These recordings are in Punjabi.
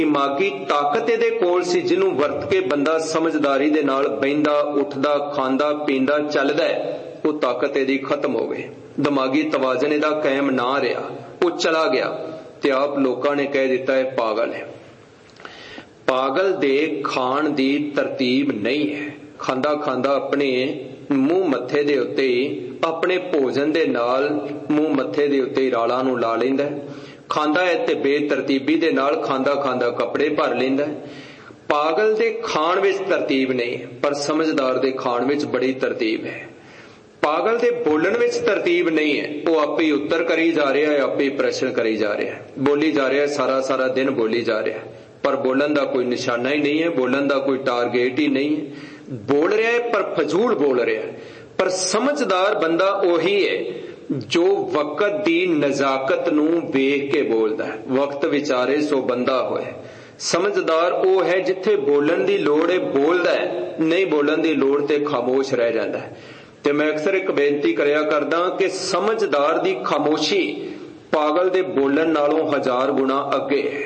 दिमागी ताकत इहदे कोल सी जिन्हों वरत के बंदा समझदारी दे नाल बहिंदा उठदा खांदा पींदा चलदा है, वो ताकत इहदी खत्म हो गई। दिमागी तवाजन इहदा कायम ना रहा, वो चला गया ते आप लोगों ने कह दिता है पागल है। पागल दे खाण दी तरतीब नहीं है। खांदा खांदा अपने मूँह मत्थे दे उत्ते अपने भोजन दे नाल मूँह मत्थे दे उत्ते रालां नूं ला लैंदा है। खांदा है ते बेतरतीबी दे नाल खांदा खांदा कपड़े भर लैंदा है। पागल दे खाण विच तरतीब नहीं, पर समझदार दे खाण विच बड़ी तरतीब है। पागल दे बोलण विच तरतीब नहीं है, वो आपे ही उत्तर करी जा रहा है, आपे ही प्रश्न करी जा रहा है, बोली जा रहा है, सारा सारा दिन बोली जा रहा है, पर बोलन दा कोई निशाना ही नहीं है, बोलन दा कोई टारगेट ही नहीं है। बोल रहा है पर फजूल बोल रहा है। पर समझदार बंदा ओही है जो वक्त दी नजाकत नूं वेख के बोलदा है। वक्त विचारे सो बंदा होए। समझदार वो है जिथे बोलन दी लोड़ है बोलदा है, नहीं बोलन दी लोड़ ते खामोश रह जांदा है। ते मैं अक्सर एक बेनती करया करदा कि समझदार दी खामोशी पागल दे बोलन नालों 1000 गुना अगे है।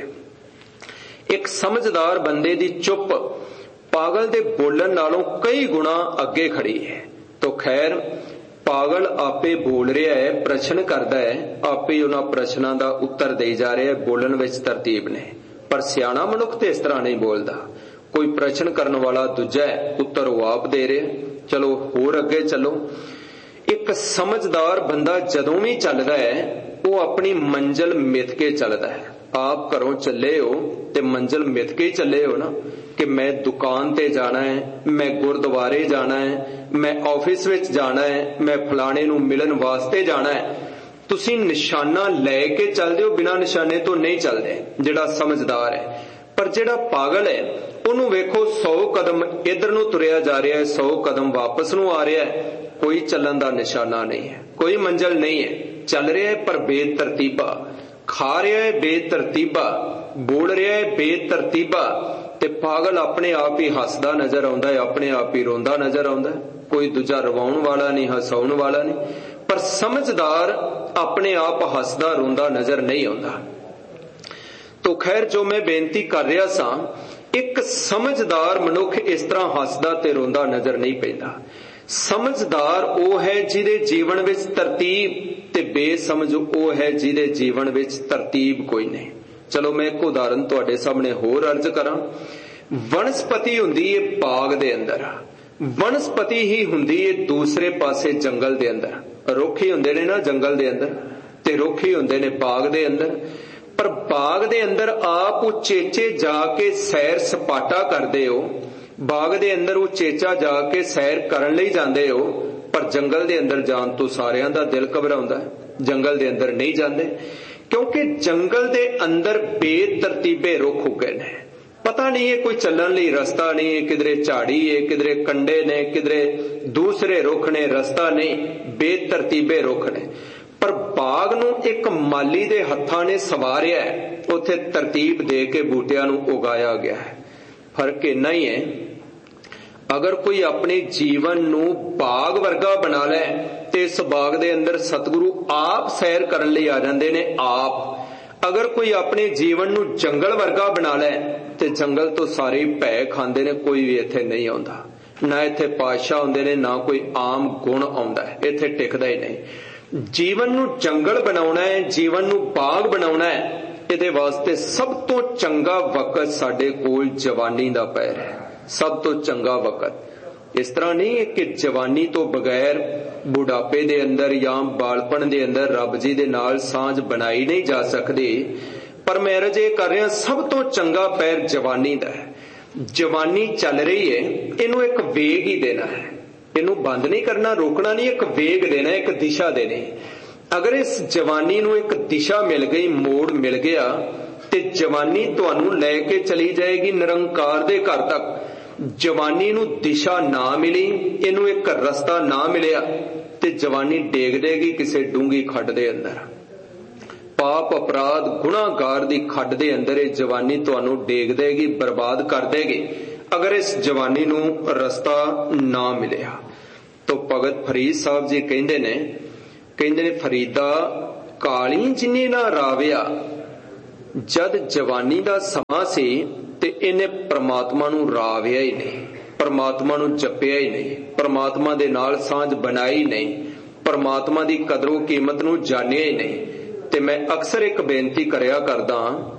एक समझदार बंदे दी चुप पागल दे बोलन नालों कई गुना अगे खड़ी है। तो खैर पागल आपे बोल रहा है, प्रश्न करदा है, आपे उन्हां प्रश्नां दा उत्तर दे जा रहा है, बोलन विच तरतीब ने। पर सियाणा मनुख ते इस तरह नहीं बोलदा। कोई प्रश्न करने वाला दूजा है, उत्तर वो आप दे रहे। चलो होर अगे चलो। एक समझदार बंदा जदों भी चलदा है वो अपनी मंजिल मिथ के चलदा है। आप घरों चले हो ते मंजिल मिथ के ही चले हो ना, कि मैं दुकान ते जाना है, मैं गुरुद्वारे जाना है, मैं ऑफिस विच जाना है, मैं फलाने नूं मिलन वास्ते जाना है। तुसीं निशाना लैके चलदे हो, बिना निशाने तो नहीं चलदे, जिहड़ा समझदार है। पर जिहड़ा पागल है उहनूं वेखो 100 कदम इधर नूं तुरिया जा रहा है, 100 कदम वापस नूं आ रहा है, कोई चलन दा निशाना नहीं है, कोई मंजिल नहीं है। चल रहा है पर बेतरतीबा, खा रहा है बेतरतीबा, बोल रहा है बेतरतीबा। ते पागल अपने आप ही हसदा नजर आउंदा है, अपने आप ही रोंदा नजर आउंदा है। कोई दूजा रवाउण वाला नहीं, हसाउण वाला नहीं। पर समझदार अपने आप हसदा रोंदा नजर नहीं आउंदा। तो खैर जो मैं बेनती कर रहा सा, एक समझदार मनुख इस तरह हसदा ते रोंदा नजर नहीं पैंदा। समझदार वो है जिहदे जीवन विच तरतीब, ते बेसमझ वो है जिहदे जीवन विच तरतीब कोई नहीं। चलो मैं एक उदाहरण तुहाडे सामने होर अर्ज करां। वनस्पति हुंदी है बाग दे अंदर, वनस्पति ही हुंदी है दूसरे पासे जंगल दे अंदर। रुख ही हुंदे ने ना जंगल दे अंदर, ते रुख ही हुंदे ने बाग दे अंदर। पर बाग दे अंदर आप उचेचे जाके सैर सपाटा करदे हो, बाग दे अंदर उचेचा जाके सैर करन लई जांदे हो, पर जंगल दे अंदर जान तो सारियां दा दिल घबराउंदा है, जंगल दे अंदर नहीं जांदे। क्योंकि जंगल दे अंदर बेतरतीबे रुख उगे ने, पता नहीं है कोई चलन लई रस्ता नहीं है, किधरे झाड़ी है, किधरे कंडे ने, किधरे दूसरे रुख ने, रस्ता नहीं, बेतरतीबे रुख ने। पर बाग नूं एक माली दे हत्थां ने सवारिया है, उत्थे तरतीब दे के बूटियां नूं उगाया गया है। फर्क इन्ना ही है, अगर कोई अपने जीवन नूं बाग वर्गा बना ले ते इस बाग दे अंदर सतगुरु आप सैर करन लई आ जांदे ने आप। अगर कोई अपने जीवन नूं जंगल वर्गा बना ले ते जंगल तो सारे भै खांदे ने, कोई भी इत्थे नहीं आउंदा, ना इत्थे पातशाह हुंदे ने, ना कोई आम गुण आउंदा है, इत्थे टिकदा ही नहीं। जीवन नूं जंगल बनाउणा है, जीवन नूं बाग बनाउणा है, इहदे वास्ते सब तो चंगा वक्त साडे कोल जवानी दा पैर है। सब तो चंगा वक्त इस तरह नहीं है कि जवानी तो बगैर बुढ़ापे दे अंदर या बालपन दे अंदर रब जी दे नाल सांझ बनाई नहीं जा सकदी। पर मैं अर्ज ये कर रहा, सब तो चंगा पैर जवानी दा है। जवानी चल रही है, इनू एक वेग ही देना है, इनू बंद नहीं करना, रोकना नहीं, एक वेग देना, एक दिशा देनी। अगर इस जवानी नू एक दिशा मिल गई, मोड़ मिल गया, ते जवानी तुहानू लैके चली जाएगी निरंकार दे घर तक। जवानी नू दिशा ना मिली, इनू एक रस्ता ना मिलिया, ते जवानी डेग देगी किसी डूंगी खड्ड दे अंदर। पाप अपराध गुनाहगार दी खड्ड दे अंदर ये जवानी तुहानू डेग देगी, बर्बाद कर देगी, अगर इस जवानी नू रस्ता ना मिलिया। तो भगत फरीद साहब जी कहंदे ने फरीदा काली जिन्नी ना राविया जद जवानी दा समा सी ते इन्हें परमात्मा नूं राविया ही नहीं, परमात्मा नूं जपिया ही नहीं, परमात्मा दे नाल सांझ बनाई नहीं, परमात्मा दी कदरों कीमत नूं जानिया ही नहीं। ते मैं अक्सर एक बेनती करया करदा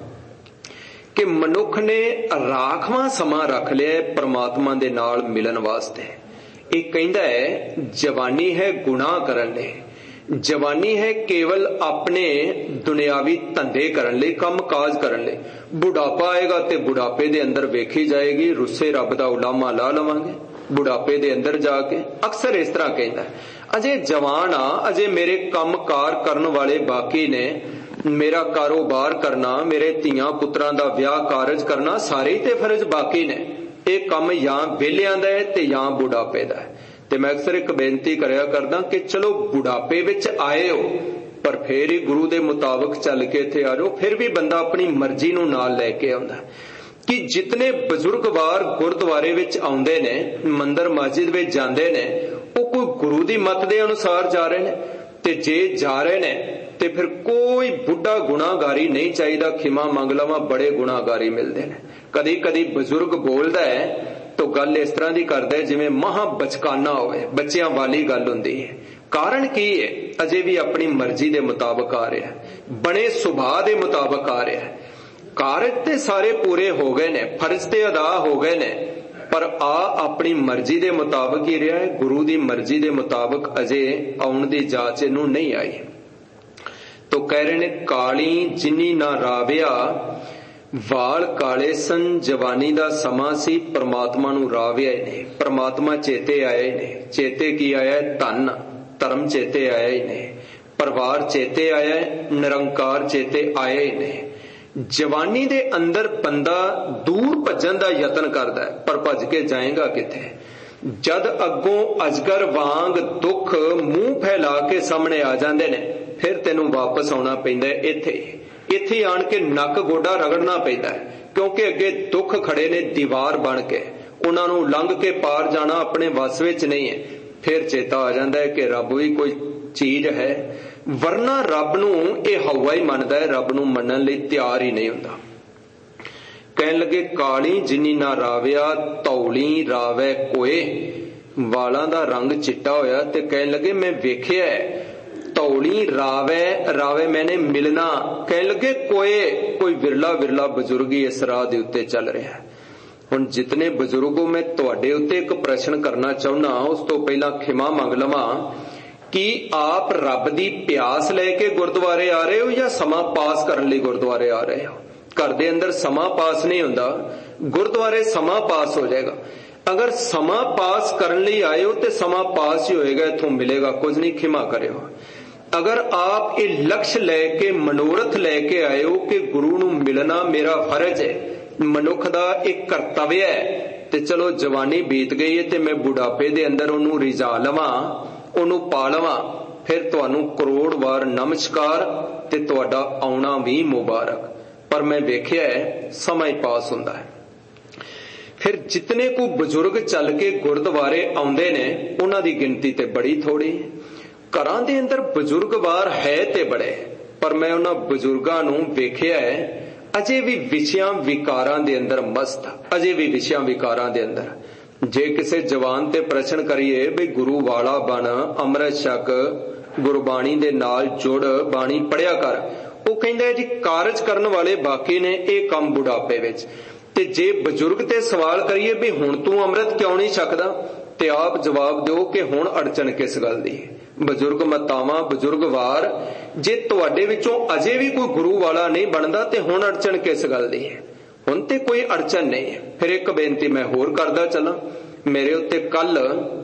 कि मनुख ने राखवां समा रख लिया परमात्मा दे नाल मिलन वास्ते। एक कहंदा है जवानी है गुनाह करन लई, जवानी है केवल अपने दुनियावी धंधे करन लई, काम काज करन लई। बुढ़ापा आएगा ते बुढ़ापे दे अंदर वेखी जाएगी रुस्से रब दा उलामा ला लवांगे बुढ़ापे दे अंदर जाके। अक्सर इस तरह कहंदा अजे जवान आ, अजे मेरे काम कार करन वाले बाकी ने, मेरा कारोबार करना, मेरे धीआं पुत्रां दा विआह कारज करना, सारे ही ते फर्ज बाकी ने। ਇਹ ਕੰਮ ਜਾਂ ਵੇਲਿਆਂ ਦਾ ਹੈ ਤੇ ਜਾਂ ਬੁਢਾਪੇ ਦਾ ਹੈ। ਤੇ ਮੈਂ ਅਕਸਰ ਇੱਕ ਬੇਨਤੀ ਕਰਿਆ ਕਰਦਾ ਕਿ ਚਲੋ ਬੁਢਾਪੇ ਵਿੱਚ ਆਏ ਹੋ ਪਰ ਫੇਰ ਹੀ ਗੁਰੂ ਦੇ ਮੁਤਾਬਕ ਚੱਲ ਕੇ ਇੱਥੇ ਆ ਜਾਓ। ਫਿਰ ਵੀ ਬੰਦਾ ਆਪਣੀ ਮਰਜ਼ੀ ਨੂੰ ਨਾਲ ਲੈ ਕੇ ਆਉਂਦਾ ਕਿ ਜਿਤਨੇ ਬਜ਼ੁਰਗਵਾਰ ਗੁਰਦੁਆਰੇ ਵਿੱਚ ਆਉਂਦੇ ਨੇ, ਮੰਦਰ ਮਸਜਿਦ ਵਿੱਚ ਜਾਂਦੇ ਨੇ, ਉਹ ਕੋਈ ਗੁਰੂ ਦੀ ਮੱਤ ਦੇ ਅਨੁਸਾਰ ਜਾ ਰਹੇ ਨੇ। ਤੇ ਜੇ ਜਾ ਰਹੇ ਨੇ ਤੇ ਫਿਰ ਕੋਈ ਬੁੱਢਾ ਗੁਨਾਹਗਾਰੀ ਨਹੀਂ ਚਾਹੀਦਾ, ਖਿਮਾ ਮੰਗ ਲਵਾਂ ਬੜੇ ਗੁਨਾਹਗਾਰੀ ਮਿਲਦੇ ਨੇ। ਕਦੀ ਕਦੀ ਬਜ਼ੁਰਗ ਬੋਲਦਾ ਹੈ ਤਾਂ ਗੱਲ ਇਸ ਤਰ੍ਹਾਂ ਦੀ ਕਰਦਾ ਜਿਵੇਂ ਮਹਾ ਬਚਕਾਨਾ ਹੋਵੇ, ਬੱਚਿਆਂ ਵਾਲੀ ਗੱਲ ਹੁੰਦੀ ਹੈ। ਕਾਰਨ ਕੀ ਹੈ? ਅਜੇ ਵੀ ਆਪਣੀ ਮਰਜ਼ੀ ਦੇ ਮੁਤਾਬਕ ਆ ਰਿਹਾ, ਬਣੇ ਸੁਭਾਅ ਦੇ ਮੁਤਾਬਕ ਆ ਰਿਹਾ। ਕਾਰਜ ਤੇ ਸਾਰੇ ਪੂਰੇ ਹੋ ਗਏ ਨੇ, ਫਰਜ਼ ਤੇ ਅਦਾ ਹੋ ਗਏ ਨੇ, ਪਰ ਆ ਆਪਣੀ ਮਰਜ਼ੀ ਦੇ ਮੁਤਾਬਕ ਹੀ ਰਿਹਾ ਹੈ। ਗੁਰੂ ਦੀ ਮਰਜ਼ੀ ਦੇ ਮੁਤਾਬਕ ਅਜੇ ਆਉਣ ਦੀ ਜਾਚ ਇਹਨੂੰ ਨਹੀਂ ਆਈ। ਤੋ ਕਹਿ ਰਹੇ ਨੇ ਕਾਲੀ ਜਿਨੀ ਨਾ ਰਾਵਿਆ ਵਾਲ ਕਾਲੇ ਸਨ, ਜਵਾਨੀ ਦਾ ਸਮਾਂ ਸੀ, ਪਰਮਾਤਮਾ ਨੂੰ ਰਾਵਿਆ ਹੀ ਨਹੀਂ, ਪਰਮਾਤਮਾ ਚੇਤੇ ਆਇਆ ਹੀ ਨਹੀਂ। ਚੇਤੇ ਕੀ ਆਇਆ? ਧਨ ਧਰਮ ਚੇਤੇ ਆਇਆ ਹੀ ਨਹੀਂ, ਪਰਿਵਾਰ ਚੇਤੇ ਆਇਆ, ਨਿਰੰਕਾਰ ਚੇਤੇ ਆਇਆ ਹੀ ਨਹੀਂ। ਜਵਾਨੀ ਦੇ ਅੰਦਰ ਬੰਦਾ ਦੂਰ ਭੱਜਣ ਦਾ ਯਤਨ ਕਰਦਾ ਹੈ ਪਰ ਭੱਜ ਕੇ ਜਾਏਗਾ ਕਿੱਥੇ? ਜਦ ਅੱਗੋਂ ਅਜਗਰ ਵਾਂਗ ਦੁੱਖ ਮੂੰਹ ਫੈਲਾ ਕੇ ਸਾਹਮਣੇ ਆ ਜਾਂਦੇ ਨੇ ਫਿਰ ਤੈਨੂੰ ਵਾਪਸ ਆਉਣਾ ਪੈਂਦਾ ਇੱਥੇ ਆਣ ਕੇ ਨੱਕ ਗੋਡਾ ਰਗੜਨਾ ਪੈਂਦਾ ਹੈ, ਕਿਉਂਕਿ ਅੱਗੇ ਦੁੱਖ ਖੜੇ ਨੇ ਦੀਵਾਰ ਬਣ ਕੇ, ਉਹਨਾਂ ਨੂੰ ਲੰਘ ਕੇ ਪਾਰ ਜਾਣਾ ਆਪਣੇ ਵੱਸ ਵਿੱਚ ਨਹੀਂ ਹੈ। ਫਿਰ ਚੇਤਾ ਆ ਜਾਂਦਾ ਹੈ ਕਿ ਰੱਬ ਵੀ ਕੋਈ ਚੀਜ਼ ਹੈ, ਵਰਨਾ ਰੱਬ ਨੂੰ ਇਹ ਹਵਾ ਹੀ ਮੰਨਦਾ ਹੈ, ਰੱਬ ਨੂੰ ਮੰਨਣ ਲਈ ਤਿਆਰ ਹੀ ਨਹੀਂ ਹੁੰਦਾ। ਕਹਿਣ ਲੱਗੇ ਕਾਲੀ ਜਿਨੀ ਨਾ ਰਾਵਿਆ ਧੌਲੀ ਰਾਵੈ ਕੋਏ, ਵਾਲਾਂ ਦਾ ਰੰਗ ਚਿੱਟਾ ਹੋਇਆ ਤੇ ਕਹਿਣ ਲੱਗੇ ਮੈਂ ਵੇਖਿਆ ਧੌਲੀ ਰਾਵੈ, ਰਾਵੈ ਮੈਨੇ ਮਿਲਣਾ। ਕਹਿਣ ਲੱਗੇ ਕੋਈ ਵਿਰਲਾ ਵਿਰਲਾ ਬਜ਼ੁਰਗ ਹੀ ਇਸ ਰਾਹ ਦੇ ਉੱਤੇ ਚੱਲ ਰਿਹਾ। ਹੁਣ ਜਿਤਨੇ ਬਜ਼ੁਰਗੋ ਮੈਂ ਤੁਹਾਡੇ ਉੱਤੇ ਇੱਕ ਪ੍ਰਸ਼ਨ ਕਰਨਾ ਚਾਹੁੰਦਾ, ਉਸ ਤੋਂ ਪਹਿਲਾਂ ਖਿਮਾ ਮੰਗ ਲਵਾਂ ਕਿ ਆਪ ਰੱਬ ਦੀ ਪਿਆਸ ਲੈ ਕੇ ਗੁਰਦੁਆਰੇ ਆ ਰਹੇ ਹੋ ਜਾਂ ਸਮਾਂ ਪਾਸ ਕਰਨ ਲਈ ਗੁਰਦੁਆਰੇ ਆ ਰਹੇ ਹੋ? ਘਰ ਦੇ ਅੰਦਰ ਸਮਾਂ ਪਾਸ ਨਹੀਂ ਹੁੰਦਾ, ਗੁਰਦੁਆਰੇ ਸਮਾਂ ਪਾਸ ਹੋ ਜਾਏਗਾ। ਅਗਰ ਸਮਾਂ ਪਾਸ ਕਰਨ ਲਈ ਆਏ ਹੋ ਤੇ ਸਮਾਂ ਪਾਸ ਹੀ ਹੋਏਗਾ, ਇੱਥੋਂ ਮਿਲੇਗਾ ਕੁਝ ਨਹੀਂ। ਖਿਮਾ ਕਰਿਓ। ਅਗਰ ਆਪ ਇਹ ਲਕਸ਼ ਲੈ ਕੇ ਮਨੋਰਥ ਲੈ ਕੇ ਆਏ ਹੋ ਕਿ ਗੁਰੂ ਨੂੰ ਮਿਲਣਾ ਮੇਰਾ ਫਰਜ਼ ਹੈ, ਮਨੁੱਖ ਦਾ ਇੱਕ ਕਰਤੱਵ ਹੈ, ਤੇ ਚਲੋ ਜਵਾਨੀ ਬੀਤ ਗਈ ਹੈ ਤੇ ਮੈਂ ਬੁਢਾਪੇ ਦੇ ਅੰਦਰ ਉਹਨੂੰ ਰਿਝਾ ਲਵਾਂ, ਉਹਨੂੰ ਪਾ ਲਵਾਂ, ਫਿਰ ਤੁਹਾਨੂੰ ਕਰੋੜ ਵਾਰ ਨਮਸਕਾਰ ਤੇ ਤੁਹਾਡਾ ਆਉਣਾ ਵੀ ਮੁਬਾਰਕ। ਪਰ ਮੈਂ ਵੇਖਿਆ ਹੈ ਸਮਾਂ ਹੀ ਪਾਸ ਹੁੰਦਾ ਹੈ। ਫਿਰ ਜਿਤਨੇ ਕੋ ਬਜ਼ੁਰਗ ਚੱਲ ਕੇ ਗੁਰਦੁਆਰੇ ਆਉਂਦੇ ਨੇ ਉਹਨਾਂ ਦੀ ਗਿਣਤੀ ਤੇ ਬੜੀ ਥੋੜੀ। ਘਰਾਂ ਦੇ ਅੰਦਰ ਬਜ਼ੁਰਗਵਾਰ ਹੈ ਤੇ ਬੜੇ, ਪਰ ਮੈਂ ਉਹਨਾਂ ਬਜ਼ੁਰਗਾਂ ਨੂੰ ਵੇਖਿਆ ਹੈ ਅਜੇ ਵੀ ਵਿਸ਼ਿਆਂ ਵਿਕਾਰਾਂ ਦੇ ਅੰਦਰ ਮਸਤ, ਅਜੇ ਵੀ ਵਿਸ਼ਿਆਂ ਵਿਕਾਰਾਂ ਦੇ ਅੰਦਰ। ਜੇ ਕਿਸੇ ਜਵਾਨ ਤੇ ਪ੍ਰਸ਼ਨ ਕਰੀਏ ਵੀ ਗੁਰੂ ਵਾਲਾ ਬਣ, ਅੰਮ੍ਰਿਤ ਛਕ, ਗੁਰਬਾਣੀ ਦੇ ਨਾਲ ਜੁੜ, ਬਾਣੀ ਪੜਿਆ ਕਰ, ਉਹ ਕਹਿੰਦਾ ਜੀ ਕਾਰਜ ਕਰਨ ਵਾਲੇ ਬਾਕੀ ਨੇ, ਇਹ ਕੰਮ ਬੁਢਾਪੇ ਵਿੱਚ। ਤੇ ਜੇ ਬਜ਼ੁਰਗ ਤੇ ਸਵਾਲ ਕਰੀਏ ਵੀ ਹੁਣ ਤੂੰ ਅੰਮ੍ਰਿਤ ਕਿਉਂ ਨਹੀਂ ਛਕਦਾ, ਤੇ ਆਪ ਜਵਾਬ ਦਿਓ ਕਿ ਹੁਣ ਅੜਚਣ ਕਿਸ ਗੱਲ ਦੀ ਹੈ। ਬਜ਼ੁਰਗ ਮਤਾਵਾਂ, ਬਜ਼ੁਰਗ ਵਾਰ, ਜੇ ਤੁਹਾਡੇ ਵਿੱਚੋਂ ਅਜੇ ਵੀ ਕੋਈ ਗੁਰੂ ਵਾਲਾ ਨਹੀਂ ਬਣਦਾ ਤੇ ਹੁਣ ਅੜਚਣ ਕਿਸ ਗੱਲ ਦੀ ਹੈ? ਹੁਣ ਤੇ ਕੋਈ ਅੜਚਣ ਨਹੀਂ ਹੈ। ਫਿਰ ਇੱਕ ਬੇਨਤੀ ਮੈਂ ਹੋਰ ਕਰਦਾ ਚੱਲਾਂ। ਮੇਰੇ ਉੱਤੇ ਕੱਲ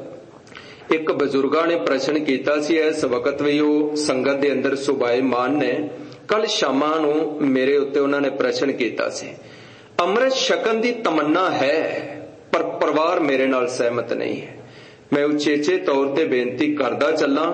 ਇੱਕ ਬਜ਼ੁਰਗਾਂ ਨੇ ਪ੍ਰਸ਼ਨ ਕੀਤਾ ਸੀ, ਇਸ ਵਕਤ ਵੀ ਉਹ ਸੰਗਤ ਦੇ ਅੰਦਰ ਸੁਭਾਏਮਾਨ ਨੇ। ਕੱਲ ਸ਼ਾਮਾਂ ਨੂੰ ਮੇਰੇ ਉੱਤੇ ਉਹਨਾਂ ਨੇ ਪ੍ਰਸ਼ਨ ਕੀਤਾ ਸੀ, ਅੰਮ੍ਰਿਤ ਛਕਣ ਦੀ ਤਮੰਨਾ ਹੈ ਪਰ ਪਰਿਵਾਰ ਮੇਰੇ ਨਾਲ ਸਹਿਮਤ ਨਹੀਂ ਹੈ। ਮੈਂ ਉਚੇਚੇ ਤੌਰ ਤੇ ਬੇਨਤੀ ਕਰਦਾ ਚੱਲਾਂ,